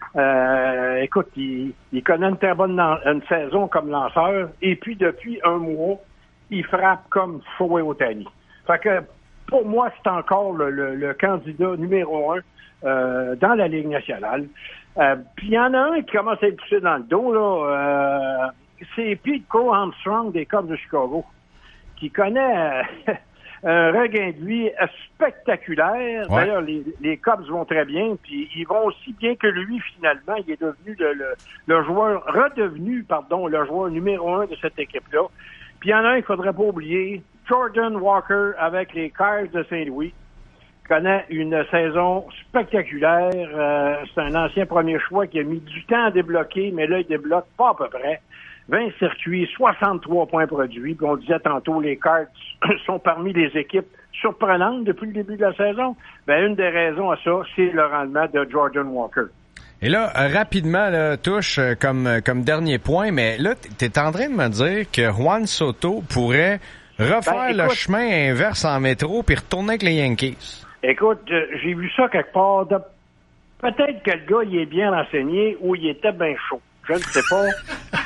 Euh, écoute, il, il connaît une très bonne une saison comme lanceur, et puis depuis un mois, il frappe comme Shohei Ohtani. Fait que, pour moi, c'est encore le, le, le candidat numéro un euh, dans la Ligue nationale. Euh, puis il y en a un qui commence à être poussé dans le dos, là. Euh, c'est Pete Crow Armstrong des Cubs de Chicago, qui connaît euh, un regain de vie spectaculaire. Ouais. D'ailleurs, les, les Cubs vont très bien, puis ils vont aussi bien que lui, finalement. Il est devenu le, le, le joueur, redevenu, pardon, le joueur numéro un de cette équipe-là. Puis il y en a un qu'il faudrait pas oublier, Jordan Walker avec les Cards de Saint-Louis, connaît une saison spectaculaire. Euh, c'est un ancien premier choix qui a mis du temps à débloquer, mais là, il débloque pas à peu près. vingt circuits, soixante-trois points produits. Puis on disait tantôt, les Cards sont parmi les équipes surprenantes depuis le début de la saison. Ben, une des raisons à ça, c'est le rendement de Jordan Walker. Et là, rapidement, là, Touche, comme, comme dernier point, mais là, t'es en train de me dire que Juan Soto pourrait refaire ben, écoute, le chemin inverse en métro puis retourner avec les Yankees. Écoute, j'ai vu ça quelque part. De... Peut-être que le gars, il est bien renseigné ou il était bien chaud. Je ne sais pas.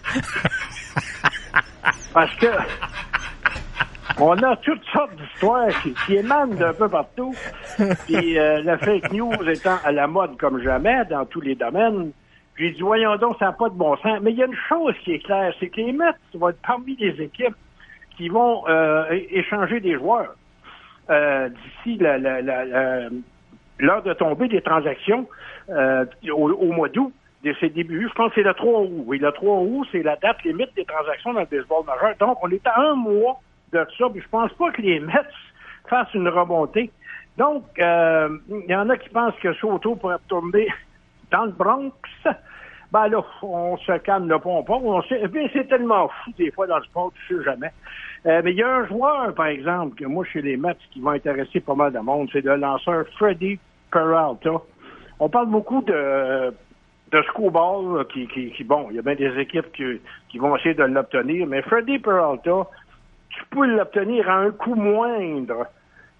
Parce que on a toutes sortes d'histoires qui, qui émanent d'un peu partout. Puis euh, la fake news étant à la mode comme jamais dans tous les domaines, j'ai dit, voyons donc, ça n'a pas de bon sens. Mais il y a une chose qui est claire, c'est que les Mets vont être parmi les équipes qui vont euh, échanger des joueurs euh, d'ici la, la, la, la, l'heure de tombée des transactions euh, au, au mois d'août. De ses débuts, je pense que c'est le trois août. Oui, le trois août, c'est la date limite des transactions dans le baseball majeur. Donc, on est à un mois de ça, puis je pense pas que les Mets fassent une remontée. Donc, il euh, y en a qui pensent que Soto pourrait tomber dans le Bronx. Ben là, on se calme le pompon. On sait, bien, c'est tellement fou des fois dans le sport, tu sais jamais. Euh, mais il y a un joueur, par exemple, que moi, chez les Mets, qui va intéresser pas mal de monde, c'est le lanceur Freddie Peralta. On parle beaucoup de... de Screwball, qui, qui, qui, bon, il y a bien des équipes qui, qui vont essayer de l'obtenir, mais Freddie Peralta, tu peux l'obtenir à un coût moindre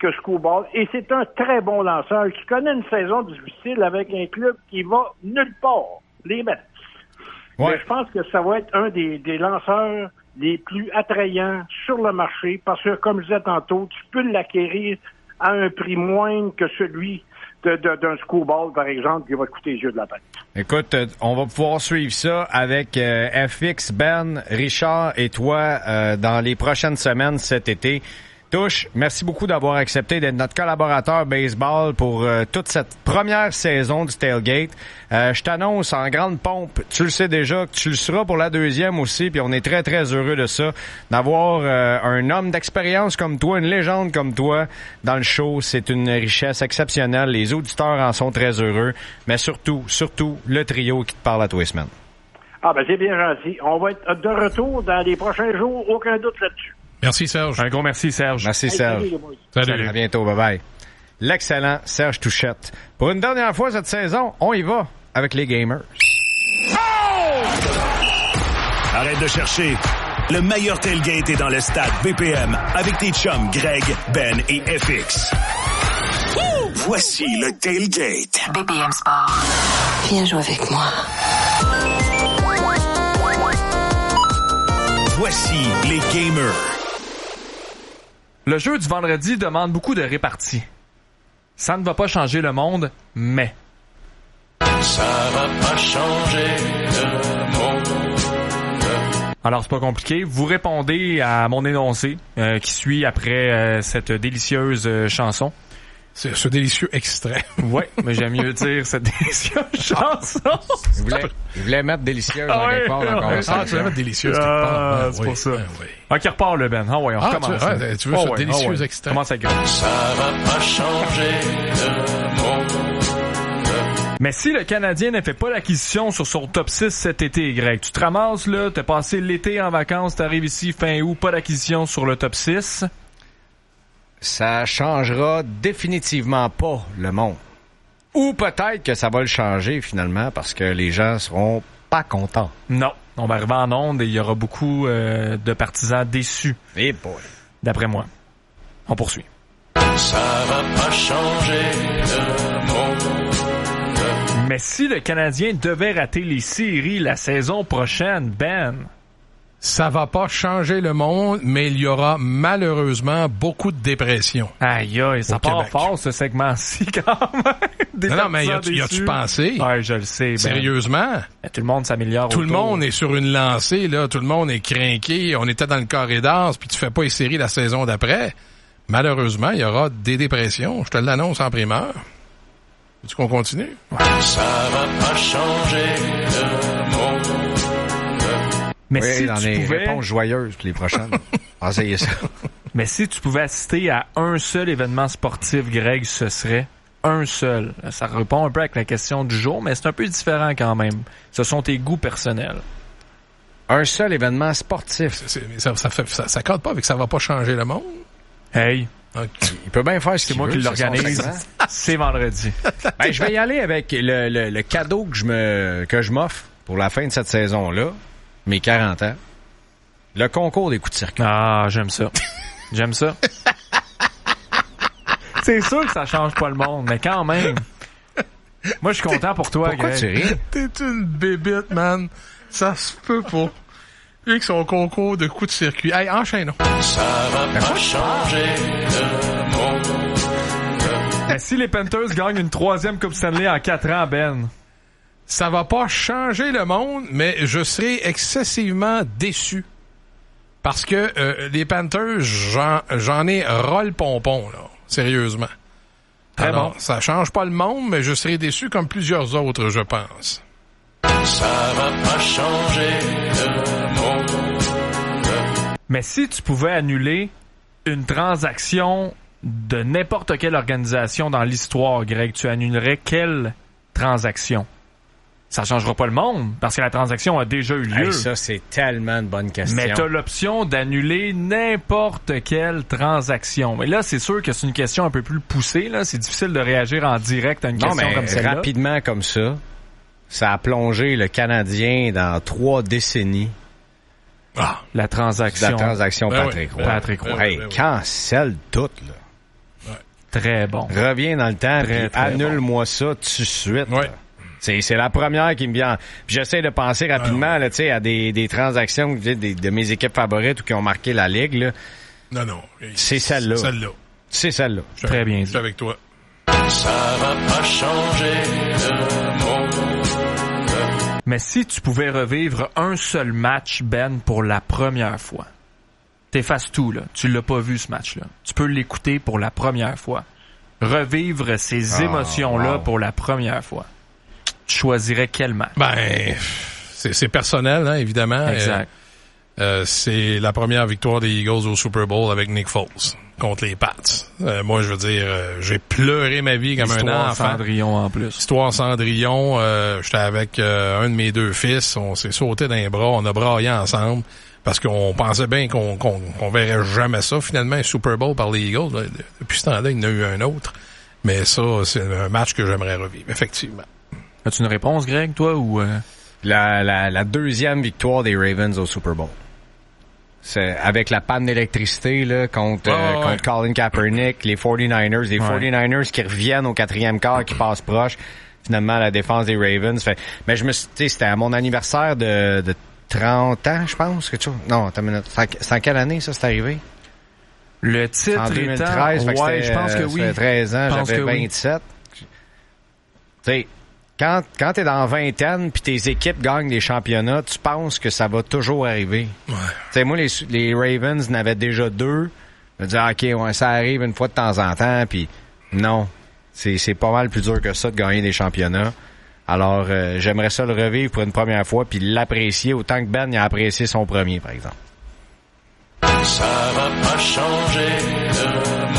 que Skubal, et c'est un très bon lanceur qui connaît une saison difficile avec un club qui va nulle part, les Mets. Ouais. Mais je pense que ça va être un des, des lanceurs les plus attrayants sur le marché parce que, comme je disais tantôt, tu peux l'acquérir à un prix moindre que celui de, de, d'un Skubal, par exemple, qui va coûter les yeux de la tête. Écoute, euh, on va pouvoir suivre ça avec euh, F X, Ben, Richard et toi euh, dans les prochaines semaines cet été. Touche, merci beaucoup d'avoir accepté d'être notre collaborateur baseball pour euh, toute cette première saison du Tailgate. Euh, je t'annonce en grande pompe, tu le sais déjà, que tu le seras pour la deuxième aussi, puis on est très, très heureux de ça, d'avoir euh, un homme d'expérience comme toi, une légende comme toi dans le show. C'est une richesse exceptionnelle. Les auditeurs en sont très heureux, mais surtout, surtout, le trio qui te parle à tous les semaines. Ah ben c'est bien gentil. On va être de retour dans les prochains jours, aucun doute là-dessus. Merci, Serge. Un gros merci, Serge. Merci, Serge. Hey, salut, Salut. À bientôt, bye-bye. L'excellent Serge Touchette. Pour une dernière fois cette saison, on y va avec les gamers. Oh! Arrête de chercher. Le meilleur tailgate est dans le stade B P M avec tes chums Greg, Ben et F X. Woo! Voici le tailgate. B P M Sport. Viens jouer avec moi. Voici les gamers. Le jeu du vendredi demande beaucoup de répartie. Ça ne va pas changer le monde, mais... Ça va pas changer le monde. Alors, c'est pas compliqué. Vous répondez à mon énoncé euh, qui suit après euh, cette délicieuse euh, chanson. C'est ce délicieux extrait. Ouais, mais j'aime mieux dire cette délicieuse chanson. Il voulait, il voulait mettre délicieuse Ah dans ouais, quelque part dans la ouais. conversation. Ah, tu vas mettre délicieuse quelque Ah, part. Ben c'est oui, pour ça. ben oui. Ok, repart le Ben. Ah ouais, on Ah, recommence. tu, là. ouais, tu veux Ah ce ouais, délicieux ah ouais. extrait? Commence avec ça. Ça va pas changer le monde. Mais si le Canadien ne fait pas l'acquisition sur son top six cet été, Greg, tu te ramasses là, t'as passé l'été en vacances, t'arrives ici fin août, pas d'acquisition sur le top six. Ça changera définitivement pas le monde. Ou peut-être que ça va le changer finalement parce que les gens seront pas contents. Non. On va arriver en onde et il y aura beaucoup euh, de partisans déçus, Eh boy. d'après moi. On poursuit. Ça va pas changer le monde. Mais si le Canadien devait rater les séries la saison prochaine, Ben... Ça va pas changer le monde, mais il y aura malheureusement beaucoup de dépression. Aïe aïe, ça Au part Québec. fort ce segment-ci quand même. Des Non, non, mais y partisans a-tu, y a-tu déçus. pensé? Ouais, je le sais. Ben, Sérieusement? ben, tout le monde s'améliore. Tout le autour. monde est sur une lancée, là. Tout le monde est crinqué. On était dans le corridor, puis tu fais pas les séries la saison d'après. Malheureusement, il y aura des dépressions. Je te l'annonce en primeur. Veux-tu qu'on continue? Ça va pas changer le monde. Mais Oui, si dans tu les pouvais... réponses joyeuses pour les prochaines. Essayez ça. Mais si tu pouvais assister à un seul événement sportif, Greg, ce serait un seul. Ça répond un peu avec la question du jour, mais c'est un peu différent quand même. Ce sont tes goûts personnels. Un seul événement sportif. C'est- c'est- ça, ça fait, ça, ça cadre pas avec que ça va pas changer le monde. Hey, Ok. Il peut bien faire ce c'est qu'il moi veut, qui c'est l'organise. son segment. C'est vendredi. Ben, je vais y aller avec le, le, le cadeau que je me que je m'offre pour la fin de cette saison-là, mes quarante ans. Le concours des coups de circuit. Ah, j'aime ça. J'aime ça. C'est sûr que ça change pas le monde, mais quand même. Moi, je suis content pour toi, Pourquoi Greg. tu ris? T'es une bébite, man. Ça se peut pas. Lui avec son concours de coups de circuit. Hey, enchaînons. Ça va pas changer le monde. Mais si les Panthers gagnent une troisième Coupe Stanley en quatre ans, Ben... Ça va pas changer le monde, mais je serai excessivement déçu. Parce que euh, les Panthers, j'en, j'en ai ras le pompon, là. Sérieusement. Très Alors, bon. ça change pas le monde, mais je serai déçu comme plusieurs autres, je pense. Ça va pas changer le monde. Mais si tu pouvais annuler une transaction de n'importe quelle organisation dans l'histoire, Greg, tu annulerais quelle transaction? Ça changera pas le monde, parce que la transaction a déjà eu lieu. Hey, ça, c'est tellement une bonne question. Mais t'as l'option d'annuler n'importe quelle transaction. Mais là, c'est sûr que c'est une question un peu plus poussée. Là, c'est difficile de réagir en direct à une non, question mais comme celle-là. rapidement comme ça, ça a plongé le Canadien dans trois décennies. Ah. La transaction. La transaction Ben Patrick oui, Roy. Patrick Roy. Ben oui, Hey, ben oui. cancelle tout, là. Ouais. Très bon. Reviens dans le temps, Très, puis très annule-moi bon. ça tout de suite. Ouais. C'est, c'est la première qui me vient. Puis j'essaie de penser rapidement là, tu sais, à des, des transactions des, de mes équipes favorites ou qui ont marqué la Ligue. Là. Non, non. C'est celle-là. Celle-là. C'est celle-là. Je, Très bien dit. Je suis avec toi. Ça va pas changer le monde. Mais si tu pouvais revivre un seul match, Ben, pour la première fois, t'effaces tout, là. Tu l'as pas vu, ce match-là. Tu peux l'écouter pour la première fois. Revivre ces Ah, émotions-là wow. pour la première fois. Tu choisirais quel match? Ben, c'est, c'est personnel, hein, évidemment. Exact. Euh, euh, c'est la première victoire des Eagles au Super Bowl avec Nick Foles contre les Pats. Euh, moi, je veux dire, euh, j'ai pleuré ma vie comme Histoire un enfant. Cendrillon en plus. Histoire Cendrillon. Euh, j'étais avec euh, un de mes deux fils. On s'est sauté dans les bras. On a braillé ensemble parce qu'on pensait bien qu'on, qu'on, qu'on verrait jamais ça. Finalement, un Super Bowl par les Eagles. Là, depuis ce temps-là, il y en a eu un autre. Mais ça, c'est un match que j'aimerais revivre, effectivement. As-tu une réponse, Greg, toi, ou... Euh... La, la, la deuxième victoire des Ravens au Super Bowl. C'est avec la panne d'électricité là, contre, oh, euh, ouais. contre Colin Kaepernick, les forty-niners, les Ouais. forty-niners qui reviennent au quatrième quart, qui passent proche. Finalement, la défense des Ravens. Fait, mais je me suis, tu sais, c'était à mon anniversaire de, de trente ans, je pense, quelque chose. Non, attends une minute. C'est en quelle année ça, c'est arrivé? Le titre En deux mille treize, étant... fait que ouais, c'était, je pense que euh, oui. ça fait treize ans, Je pense j'avais que oui. vingt-sept. Tu sais, quand, quand t'es dans vingtaine puis tes équipes gagnent des championnats, tu penses que ça va toujours arriver. Ouais. Tu sais, moi, les, les Ravens n'avaient déjà deux. Je me disais, OK, ouais, ça arrive une fois de temps en temps, puis non. C'est, c'est pas mal plus dur que ça de gagner des championnats. Alors, euh, j'aimerais ça le revivre pour une première fois, puis l'apprécier autant que Ben il a apprécié son premier, par exemple. Ça va pas changer le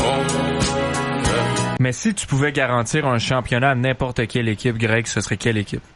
monde. Mais si tu pouvais garantir un championnat à n'importe quelle équipe, Greg, ce serait quelle équipe?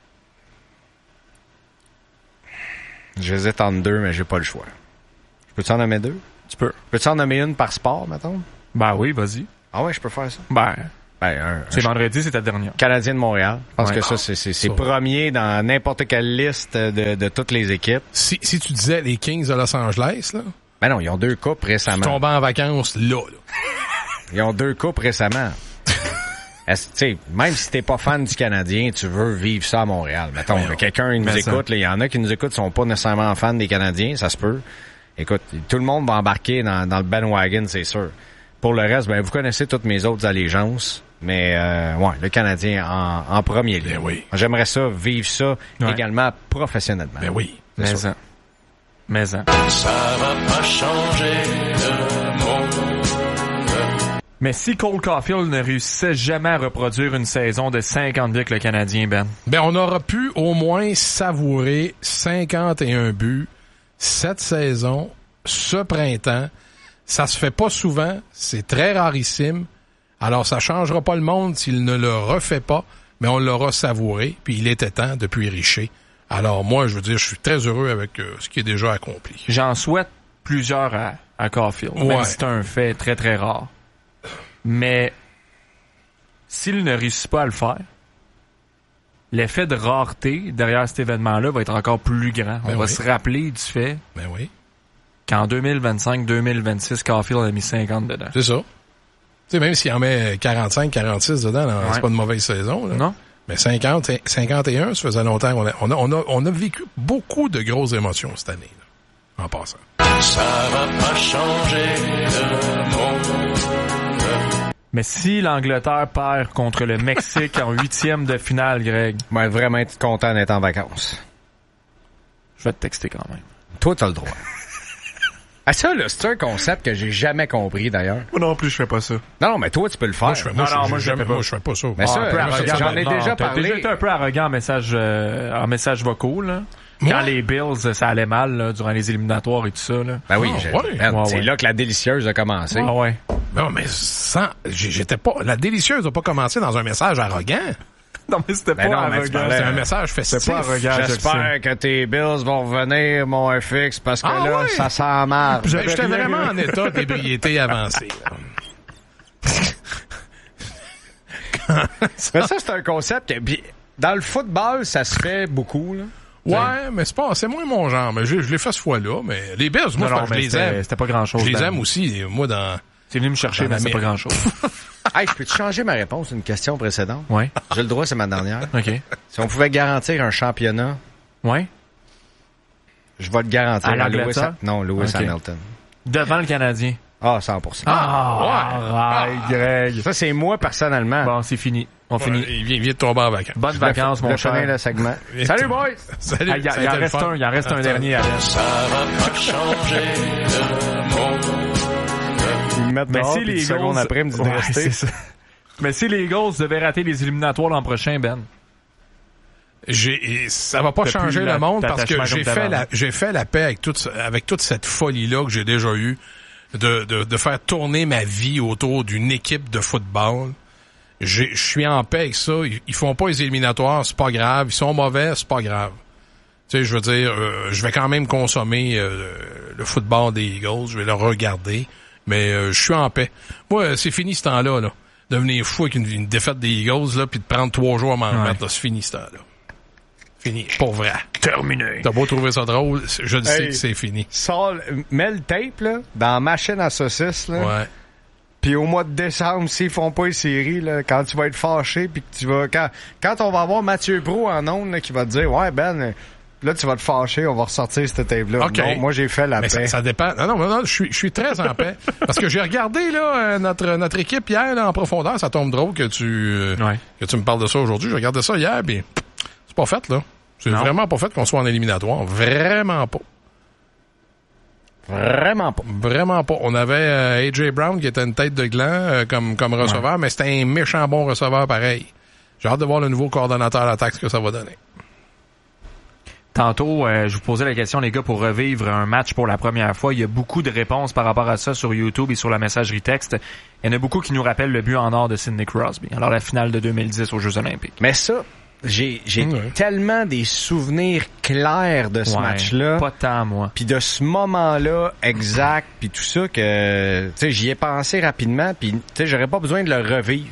J'hésite entre deux, mais j'ai pas le choix. Je peux-tu en nommer deux? Tu peux. Peux-tu en nommer une par sport, mettons? Ben oui, vas-y. Ah ouais, je peux faire ça? Ben, Ben, un, c'est un vendredi, c'est ta dernière. Canadien de Montréal. Je pense Ouais. que ça, c'est, c'est, c'est Ça. premier dans n'importe quelle liste de, de toutes les équipes. Si, si tu disais les Kings de Los Angeles, là, Ben non, ils ont deux coupes tu récemment. tombais en vacances là, là. Ils ont deux coupes récemment. Est-ce, tu sais, même si t'es pas fan du Canadien, tu veux vivre ça à Montréal. Mettons, Voyons. là, quelqu'un il nous Mais ça. écoute, là, il y en a qui nous écoutent, sont pas nécessairement fans des Canadiens, ça se peut. Écoute, tout le monde va embarquer dans, dans le bandwagon, c'est sûr. Pour le reste, ben vous connaissez toutes mes autres allégeances, mais euh, ouais, le Canadien en, en premier lieu. Ben oui. J'aimerais ça, vivre ça Ouais. également professionnellement. Ben oui. C'est Mais ça. en. Mais en. Ça va pas changer le monde. Mais si Cole Caulfield ne réussissait jamais à reproduire une saison de cinquante buts avec le Canadien, Ben, Ben, on aura pu au moins savourer cinquante et un buts cette saison, ce printemps. Ça se fait pas souvent. C'est très rarissime. Alors, ça changera pas le monde s'il ne le refait pas, mais on l'aura savouré. Puis il était temps depuis Richer. Alors, moi, je veux dire, je suis très heureux avec euh, ce qui est déjà accompli. j'en souhaite plusieurs à, à Caulfield, Ouais. même si c'est un fait très, très rare. Mais s'il ne réussit pas à le faire, l'effet de rareté derrière cet événement-là va être encore plus grand. On Ben va oui. se rappeler du fait Ben oui. qu'en deux mille vingt-cinq deux mille vingt-six, Caulfield a mis cinquante dedans. C'est ça. Tu sais, même s'il en met quarante-cinq, quarante-six dedans, là, Ouais. c'est pas une mauvaise saison. Là. Non? Mais cinquante, cinquante et un, ça faisait longtemps qu'on a, on a, on a, on a vécu beaucoup de grosses émotions cette année, là, en passant. Ça va pas changer le monde. Mais si l'Angleterre perd contre le Mexique en huitième de finale, Greg, Je vais vraiment être content d'être en vacances. je vais te texter quand même. Toi, t'as le droit. Ah, ça, là, c'est un concept que j'ai jamais compris, d'ailleurs. Moi non plus, je fais pas ça. Non, non, mais toi, tu peux le faire. Moi, je fais, moi, Non, je, non, je- moi, je jamais- fais pas. moi, je fais pas ça. Mais ça, Ah, un peu moi, arrogant, j'en ai non, déjà t'as parlé. déjà été un peu arrogant en message, euh, en message vocaux, là. Moi? Quand les Bills, ça allait mal, là, durant les éliminatoires et tout ça, là. Ben oui, Ah, j'ai- ouais. man, Ouais, c'est ouais. là que la délicieuse a commencé. Ah ouais. Non, mais sans, j'ai- j'étais pas, la délicieuse n'a pas commencé dans un message arrogant. Non, mais c'était Ben pas non, mais tu arrogant. parlais- C'était un message festif. C'est pas arrogant. je le J'espère que tes Bills vont revenir, mon F X, parce que Ah là, ouais? ça sent mal. Ben, J'étais vraiment en état d'ébriété avancée. là. Mais ça, c'est un concept que, puis, dans le football, ça se fait beaucoup, là. Ouais, mais c'est pas, c'est moins mon genre. Mais je, je l'ai fait ce fois-là. Mais les Bills, moi, Non, non, je mais les c'était- aime. C'était pas grand chose. Je les aime aussi. Moi, dans, T'es venu me chercher, mais c'est pas grand-chose. Hey, je peux-tu changer ma réponse à une question précédente? Ouais. J'ai le droit, c'est ma dernière. OK. Si on pouvait garantir un championnat, Ouais. je vais le garantir À à Lewis, l'Angleterre? Ha- non, Lewis Ok. Hamilton. Devant le Canadien. Ah, cent pour cent. Ah, ouais. Greg. Ça, c'est moi, personnellement. Bon, c'est fini. On Ouais, finit. il vient, il vient de tomber en vacances. Bonnes Je voulais vacances, fa- mon je voulais finir cher. le segment. Et Salut, tout. boys! Salut. Ah, Il y, a- ça a il en été le reste fun. un, il en reste un Attends. dernier. Alain. Ça va pas changer le monde. Ils me mettent Mais dehors, si puis les dix secondes Eagles- après, ils me disent de Ouais, rester. c'est ça. Mais si les Eagles devaient rater les éliminatoires l'an prochain, Ben, J'ai, et ça va pas T'as changer plus le la- monde parce que l'attachement j'ai comme fait t'avais la, avant. j'ai fait la paix avec toute, avec toute cette folie-là que j'ai déjà eue de, de, de faire tourner ma vie autour d'une équipe de football. J'ai, je suis en paix avec ça. Ils, ils font pas les éliminatoires, c'est pas grave. Ils sont mauvais, c'est pas grave. Tu sais, je veux dire, euh, je vais quand même consommer euh, le football des Eagles, je vais le regarder, mais euh, je suis en paix. Moi, c'est fini ce temps-là, là. Devenir fou avec une, une défaite des Eagles, là, puis de prendre trois jours à m'en Ouais. remettre, là, c'est fini ce temps-là. Fini, pour vrai. terminé. T'as beau trouver ça drôle, je le sais Hey. que c'est fini. Sors, mets le tape, là, dans la machine à saucisses, là. Ouais. Puis au mois de décembre, s'ils font pas les séries, là, quand tu vas être fâché, puis que tu vas... Quand, quand on va avoir Mathieu Pro en ondes, là, qui va te dire, ouais, Ben, euh, là, tu vas te fâcher, on va ressortir cette tape-là. OK. Non, moi, j'ai fait la Mais paix. ça, ça dépend. Non, non, non, non, je suis, je suis très en paix. Parce que j'ai regardé, là, euh, notre, notre équipe hier, là, en profondeur. Ça tombe drôle que tu, euh, Ouais. que tu me parles de ça aujourd'hui. J'ai regardé ça hier, puis c'est pas fait, là. C'est Non. vraiment pas fait qu'on soit en éliminatoire. Vraiment pas. Vraiment pas. Vraiment pas. On avait euh, A J Brown qui était une tête de gland euh, comme, comme receveur, mais c'était un méchant bon receveur pareil. J'ai hâte de voir le nouveau coordonnateur à l'attaque, ce que ça va donner. Tantôt, euh, je vous posais la question, les gars, pour revivre un match pour la première fois. Il y a beaucoup de réponses par rapport à ça sur YouTube et sur la messagerie texte. Il y en a beaucoup qui nous rappellent le but en or de Sidney Crosby. Alors, la finale de deux mille dix aux Jeux Olympiques. Mais ça, j'ai, j'ai Ouais. tellement des souvenirs clairs de ce Ouais, match-là. Pas tant, moi. Puis de ce moment-là exact, puis tout ça, que, tu sais, j'y ai pensé rapidement, puis, tu sais, j'aurais pas besoin de le revivre.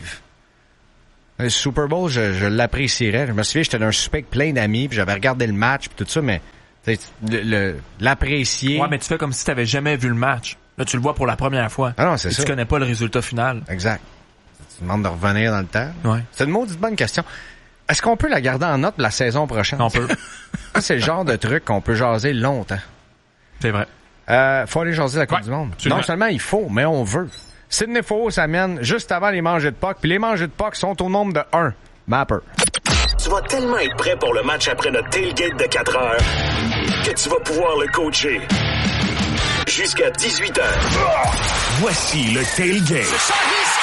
Le Super Bowl, je, je l'apprécierais. Je me souviens, j'étais dans un souper avec plein d'amis, puis j'avais regardé le match, puis tout ça, mais, tu sais, le, le- l'apprécier... Ouais, mais tu fais comme si tu n'avais jamais vu le match. Là, tu le vois pour la première fois. Ah non, c'est Et ça. tu connais pas le résultat final. Exact. Tu demandes de revenir dans le temps. Ouais. C'est une maudite bonne question. Est-ce qu'on peut la garder en note pour la saison prochaine? On peut. Ça, c'est le genre de truc qu'on peut jaser longtemps. C'est vrai. Euh, faut aller jaser la Coupe Ouais, du Monde. absolument. Non seulement il faut, mais on veut. Sidney Faux s'amène juste avant les mangées de Puck, puis les mangées de Puck sont au nombre de un. Mapper. Tu vas tellement être prêt pour le match après notre tailgate de quatre heures que tu vas pouvoir le coacher. Jusqu'à dix-huit heures. Voici le tailgate.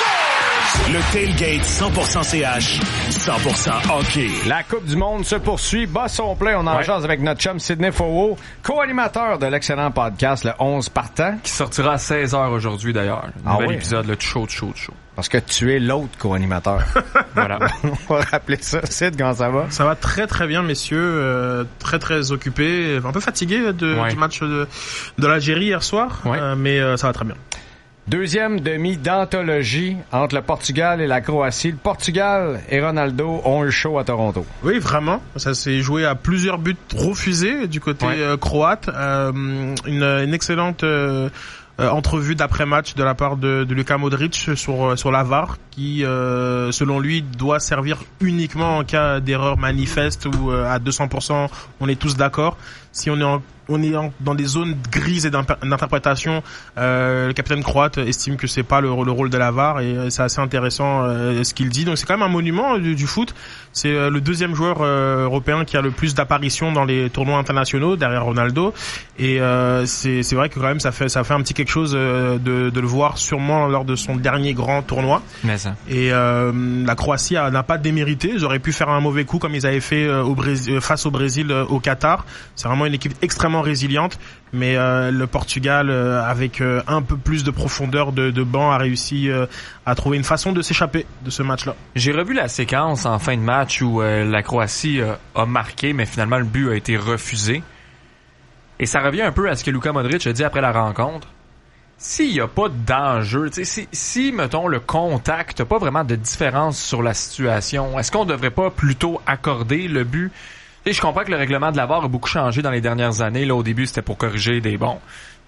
Le tailgate cent pour cent C H, cent pour cent hockey. La Coupe du Monde se poursuit. Bas son plein. On en Ouais. jase avec notre chum Sidney Faux, co-animateur de l'excellent podcast Le onze partant. Qui sortira à seize heures aujourd'hui, d'ailleurs. Ah Nouvel oui? épisode, le chaud, chaud, chaud. Parce que tu es l'autre co-animateur. Voilà. On va rappeler ça. Sid, comment ça va? Ça va très très bien, messieurs. Euh, très très occupé, un peu fatigué de, Ouais. du match de, de l'Algérie hier soir, Ouais. euh, mais euh, ça va très bien. Deuxième demi d'anthologie entre le Portugal et la Croatie. Le Portugal et Ronaldo ont eu chaud à Toronto. Oui, vraiment. Ça s'est joué à plusieurs buts refusés du côté Ouais. euh, croate. Euh, une, une excellente euh, euh, entrevue d'après-match de la part de, de Luka Modric sur sur la V A R, qui, euh, selon lui, doit servir uniquement en cas d'erreur manifeste ou euh, à deux cents pour cent. On est tous d'accord. Si on est en on est en, dans des zones grises et d'imper- d'interprétation, euh, le capitaine croate estime que c'est pas le, le rôle de la V A R, et euh, c'est assez intéressant euh, ce qu'il dit. Donc c'est quand même un monument euh, du, du foot. C'est euh, le deuxième joueur euh, européen qui a le plus d'apparitions dans les tournois internationaux derrière Ronaldo, et euh, c'est c'est vrai que quand même ça fait ça fait un petit quelque chose euh, de, de le voir sûrement lors de son dernier grand tournoi. Mais ça. Et euh, la Croatie a- n'a pas démérité. Ils auraient pu faire un mauvais coup comme ils avaient fait euh, au Brésil, euh, face au Brésil euh, au Qatar. C'est vraiment une équipe extrêmement résiliente, mais euh, le Portugal, euh, avec euh, un peu plus de profondeur de, de banc, a réussi euh, à trouver une façon de s'échapper de ce match-là. J'ai revu la séquence en fin de match où euh, la Croatie euh, a marqué, mais finalement le but a été refusé. Et ça revient un peu à ce que Luka Modric a dit après la rencontre. S'il n'y a pas d'enjeu, tu sais, si, si, mettons, le contact n'a pas vraiment de différence sur la situation, est-ce qu'on devrait pas plutôt accorder le but? Tu sais, je comprends que le règlement de la V A R a beaucoup changé dans les dernières années. Là, au début, c'était pour corriger des bons,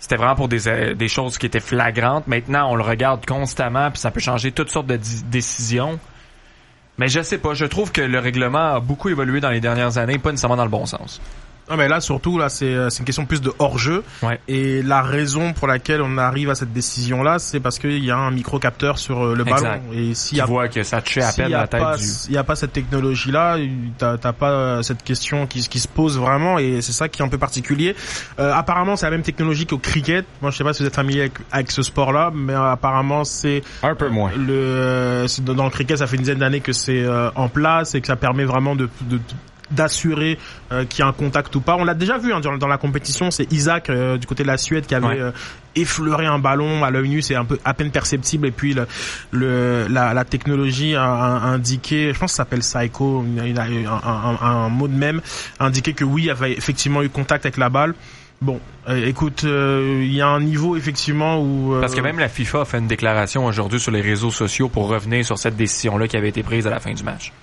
c'était vraiment pour des, des choses qui étaient flagrantes. Maintenant, on le regarde constamment, puis ça peut changer toutes sortes de d- décisions. Mais je sais pas, je trouve que le règlement a beaucoup évolué dans les dernières années, pas nécessairement dans le bon sens. Non mais là surtout là c'est c'est une question plus de hors-jeu ouais. Et la raison pour laquelle on arrive à cette décision là c'est parce qu'il y a un micro-capteur sur le exact. ballon et si tu vois que ça touchait à peine la tête pas, du... il y a pas cette technologie là, t'as, t'as pas cette question qui, qui se pose vraiment et c'est ça qui est un peu particulier. Euh, apparemment c'est la même technologie qu'au cricket. Moi je sais pas si vous êtes familier avec, avec ce sport là mais euh, apparemment c'est un peu moins. Le euh, c'est, dans le cricket ça fait une dizaine d'années que c'est euh, en place et que ça permet vraiment de, de, de d'assurer euh, qu'il y a un contact ou pas. On l'a déjà vu hein, dans, dans la compétition, c'est Isaac euh, du côté de la Suède qui avait ouais. euh, effleuré un ballon à l'œil nu, c'est un peu à peine perceptible et puis le, le la, la technologie a, a indiqué, je pense que ça s'appelle Psycho, il a un, un, un, un mot de même, indiqué que oui, il avait effectivement eu contact avec la balle. Bon, euh, écoute, il euh, y a un niveau effectivement où... Euh... Parce que même la FIFA a fait une déclaration aujourd'hui sur les réseaux sociaux pour revenir sur cette décision-là qui avait été prise à la fin du match.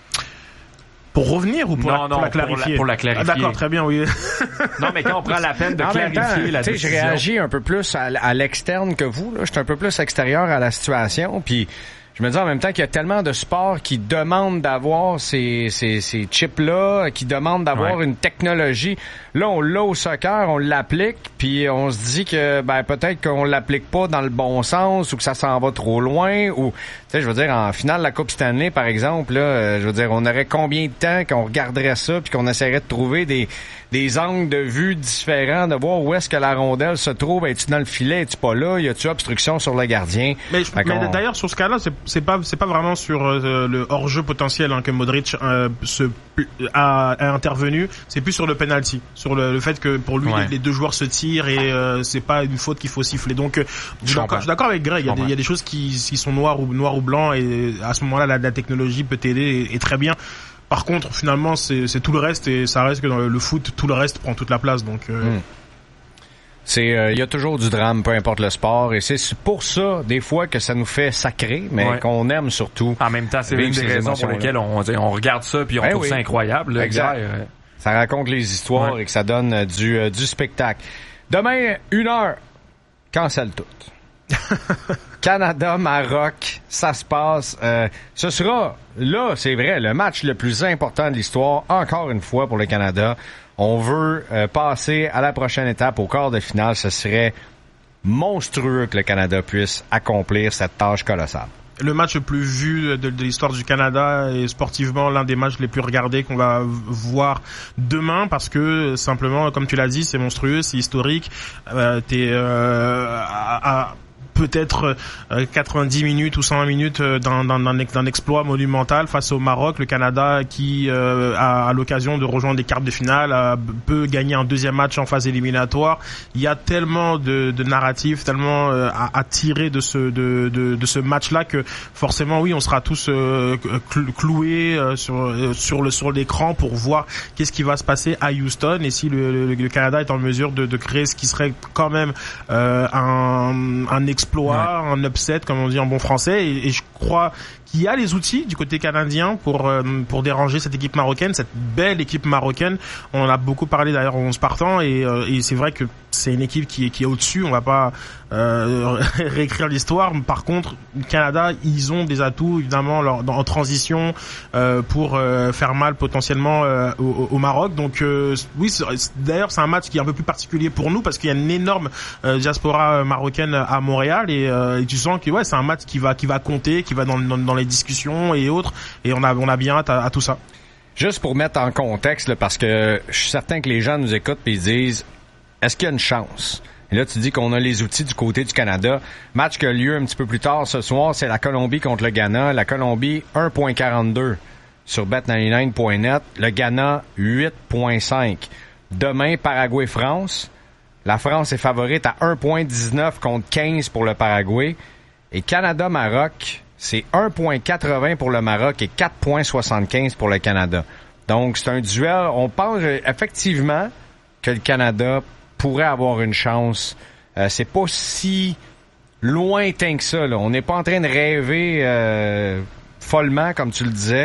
Pour revenir ou pour, non, la, non, pour la clarifier? Pour la, pour la clarifier. Ah, d'accord, très bien, oui. Non, mais quand on prend la peine de en clarifier temps, la décision... Je réagis un peu plus à, à l'externe que vous. Là. Je suis un peu plus extérieur à la situation. Puis je me dis en même temps qu'il y a tellement de sports qui demandent d'avoir ces, ces, ces chips-là, qui demandent d'avoir ouais. une technologie. Là, on l'a au soccer, on l'applique, puis on se dit que ben peut-être qu'on l'applique pas dans le bon sens ou que ça s'en va trop loin. Ou, tu sais, je veux dire, en finale de la Coupe Stanley, par exemple, là, je veux dire, on aurait combien de temps qu'on regarderait ça puis qu'on essaierait de trouver des des angles de vue différents, de voir où est-ce que la rondelle se trouve. Es-tu dans le filet? Es-tu pas là? Y a-tu obstruction sur le gardien? Mais, je, mais on... d'ailleurs, sur ce cas-là, c'est, c'est pas, c'est pas vraiment sur euh, le hors-jeu potentiel hein, que Modric euh, se, a, a intervenu. C'est plus sur le penalty, sur le, le fait que pour lui, ouais. les, les deux joueurs se tirent et euh, c'est pas une faute qu'il faut siffler. Donc, euh, je, suis je suis d'accord avec Greg. Il y a des, il y a des choses qui, qui sont noires ou noires ou blancs et à ce moment-là, la, la technologie peut t'aider et, et très bien. Par contre, finalement, c'est, c'est tout le reste et ça reste que dans le, le foot, tout le reste prend toute la place. Donc, euh... mmh. c'est, il euh, y a toujours du drame, peu importe le sport, et c'est pour ça des fois que ça nous fait sacrer, mais ouais. qu'on aime surtout. En même temps, c'est une des raisons pour lesquelles on, on regarde ça puis on ben trouve oui. ça incroyable. Là, exact. Hier, euh... Ça raconte les histoires ouais. et que ça donne euh, du euh, du spectacle. Demain, une heure, cancelle tout. Canada, Maroc, ça se passe. Euh, ce sera, là, c'est vrai, le match le plus important de l'histoire, encore une fois pour le Canada. On veut euh, passer à la prochaine étape, au quart de finale. Ce serait monstrueux que le Canada puisse accomplir cette tâche colossale. Le match le plus vu de, de l'histoire du Canada et sportivement l'un des matchs les plus regardés qu'on va voir demain parce que simplement, comme tu l'as dit, c'est monstrueux, c'est historique. Euh, t'es euh, à, à peut-être euh, quatre-vingt-dix minutes ou cent vingt minutes d'un, d'un, d'un exploit monumental face au Maroc. Le Canada qui euh, a, a l'occasion de rejoindre les quarts de finale, a, peut gagner un deuxième match en phase éliminatoire. Il y a tellement de, de narratifs, tellement euh, à, à tirer de ce de, de, de ce match-là que forcément oui, on sera tous euh, cloués euh, sur euh, sur le sur l'écran pour voir qu'est-ce qui va se passer à Houston et si le, le, le Canada est en mesure de, de créer ce qui serait quand même euh, un un exploit, ouais. un upset comme on dit en bon français et, et je crois qu'il y a les outils du côté canadien pour euh, pour déranger cette équipe marocaine, cette belle équipe marocaine. On en a beaucoup parlé d'ailleurs en onze partants et, euh, et c'est vrai que c'est une équipe qui est qui est au-dessus. On va pas euh, réécrire l'histoire. Par contre, le Canada, ils ont des atouts évidemment leur, en transition euh, pour euh, faire mal potentiellement euh, au, au Maroc. Donc euh, oui, c'est, d'ailleurs c'est un match qui est un peu plus particulier pour nous parce qu'il y a une énorme euh, diaspora marocaine à Montréal et, euh, et tu sens que ouais c'est un match qui va qui va compter, qui va dans dans, dans les discussions et autres et on a on a bien hâte à, à tout ça. Juste pour mettre en contexte là, parce que je suis certain que les gens nous écoutent et ils disent est-ce qu'il y a une chance? Et là, tu dis qu'on a les outils du côté du Canada. Match qui a lieu un petit peu plus tard ce soir, c'est la Colombie contre le Ghana. La Colombie, un virgule quarante-deux sur bet quatre-vingt-dix-neuf point net. Le Ghana, huit virgule cinq. Demain, Paraguay-France. La France est favorite à un virgule dix-neuf contre quinze pour le Paraguay. Et Canada-Maroc, c'est un virgule quatre-vingts pour le Maroc et quatre virgule soixante-quinze pour le Canada. Donc, c'est un duel. On pense effectivement que le Canada pourrait avoir une chance. Euh, c'est pas si lointain que ça, là. On n'est pas en train de rêver euh, follement, comme tu le disais.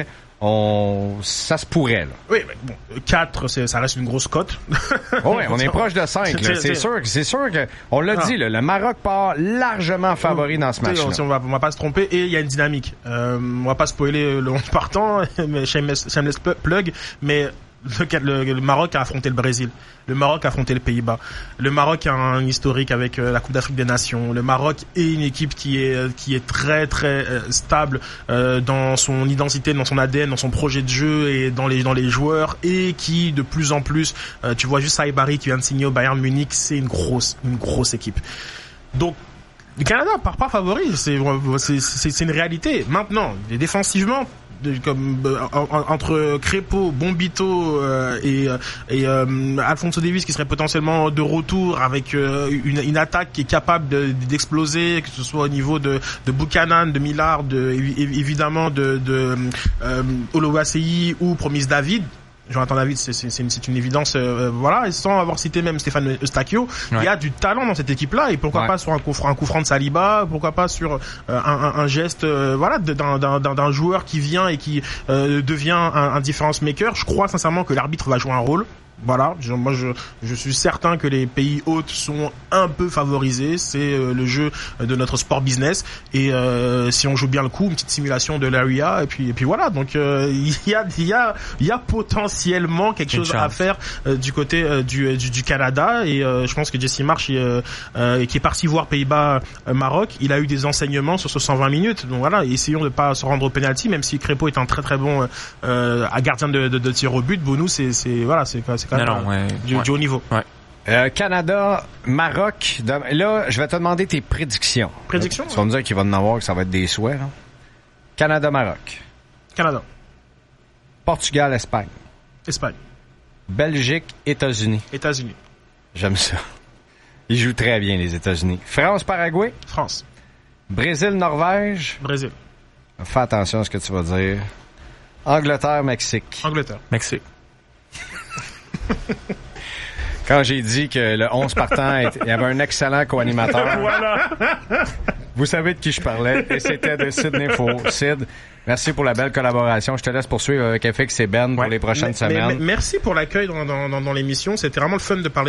on, ça se pourrait, là. Oui, mais bon, quatre, c'est, ça reste une grosse cote. Oh oui, on est proche de cinq, là. C'est, c'est sûr, c'est sûr que, on l'a ah. dit, là, le Maroc part largement favori dans ce match-là. On, on, va, on va pas se tromper, et il y a une dynamique. Euh, on va pas spoiler le onze partant, mais shameless, shameless plug, mais le, le, le Maroc a affronté le Brésil. Le Maroc a affronté les Pays-Bas. Le Maroc a un historique avec euh, la Coupe d'Afrique des Nations. Le Maroc est une équipe qui est qui est très très euh, stable euh, dans son identité, dans son A D N, dans son projet de jeu et dans les dans les joueurs, et qui de plus en plus, euh, tu vois juste Saïbari qui vient de signer au Bayern Munich, c'est une grosse une grosse équipe. Donc le Canada part pas favori, c'est c'est c'est, c'est une réalité. Maintenant, défensivement, comme euh, entre Crépeau, Bombito euh, et, et euh, Alphonso Davies qui serait potentiellement de retour avec euh, une, une attaque qui est capable de, d'exploser, que ce soit au niveau de, de Buchanan, de Millard, de, évidemment de, de euh, Oluwaseyi ou Promise David. Jonathan David, c'est, c'est, c'est, une, c'est une évidence, euh, voilà, et sans avoir cité même Stéphane Eustachio, ouais. Il y a du talent dans cette équipe-là, et pourquoi ouais. pas sur un coup, un coup franc de Saliba, pourquoi pas sur euh, un, un, un geste, euh, voilà, d'un, d'un, d'un joueur qui vient et qui euh, devient un, un difference maker. Je crois sincèrement que l'arbitre va jouer un rôle. Voilà, je, moi je, je suis certain que les pays hôtes sont un peu favorisés, c'est euh, le jeu de notre sport business, et euh, si on joue bien le coup, une petite simulation de l'area, et puis et puis voilà, donc euh, il y a il y a il y a potentiellement quelque chose à faire euh, du côté euh, du, du du Canada, et euh, je pense que Jesse Marsch euh, euh, qui est parti voir Pays-Bas euh, Maroc, il a eu des enseignements sur ce cent vingt minutes, donc voilà, essayons de pas se rendre au penalty, même si Crépeau est un très très bon euh, à gardien de, de, de tir au but. Bonou, c'est c'est voilà, c'est c'est Non, non, ouais, du, ouais. du haut niveau. Ouais. Euh, Canada, Maroc. De... Là, je vais te demander tes prédictions. Prédictions? Tu vas me dire qu'il va en avoir, que ça va être des souhaits. Hein? Canada, Maroc. Canada. Portugal, Espagne. Espagne. Belgique, États-Unis. États-Unis. J'aime ça. Ils jouent très bien, les États-Unis. France, Paraguay. France. Brésil, Norvège. Brésil. Fais attention à ce que tu vas dire. Angleterre, Mexique. Angleterre. Mexique. Quand j'ai dit que le onze partant, il y avait un excellent co-animateur. Voilà. Vous savez de qui je parlais, et c'était de Sydney Faux. Sid, merci pour la belle collaboration. Je te laisse poursuivre avec F X et Ben pour ouais. les prochaines mais, semaines. Mais, mais merci pour l'accueil dans, dans, dans, dans l'émission. C'était vraiment le fun de parler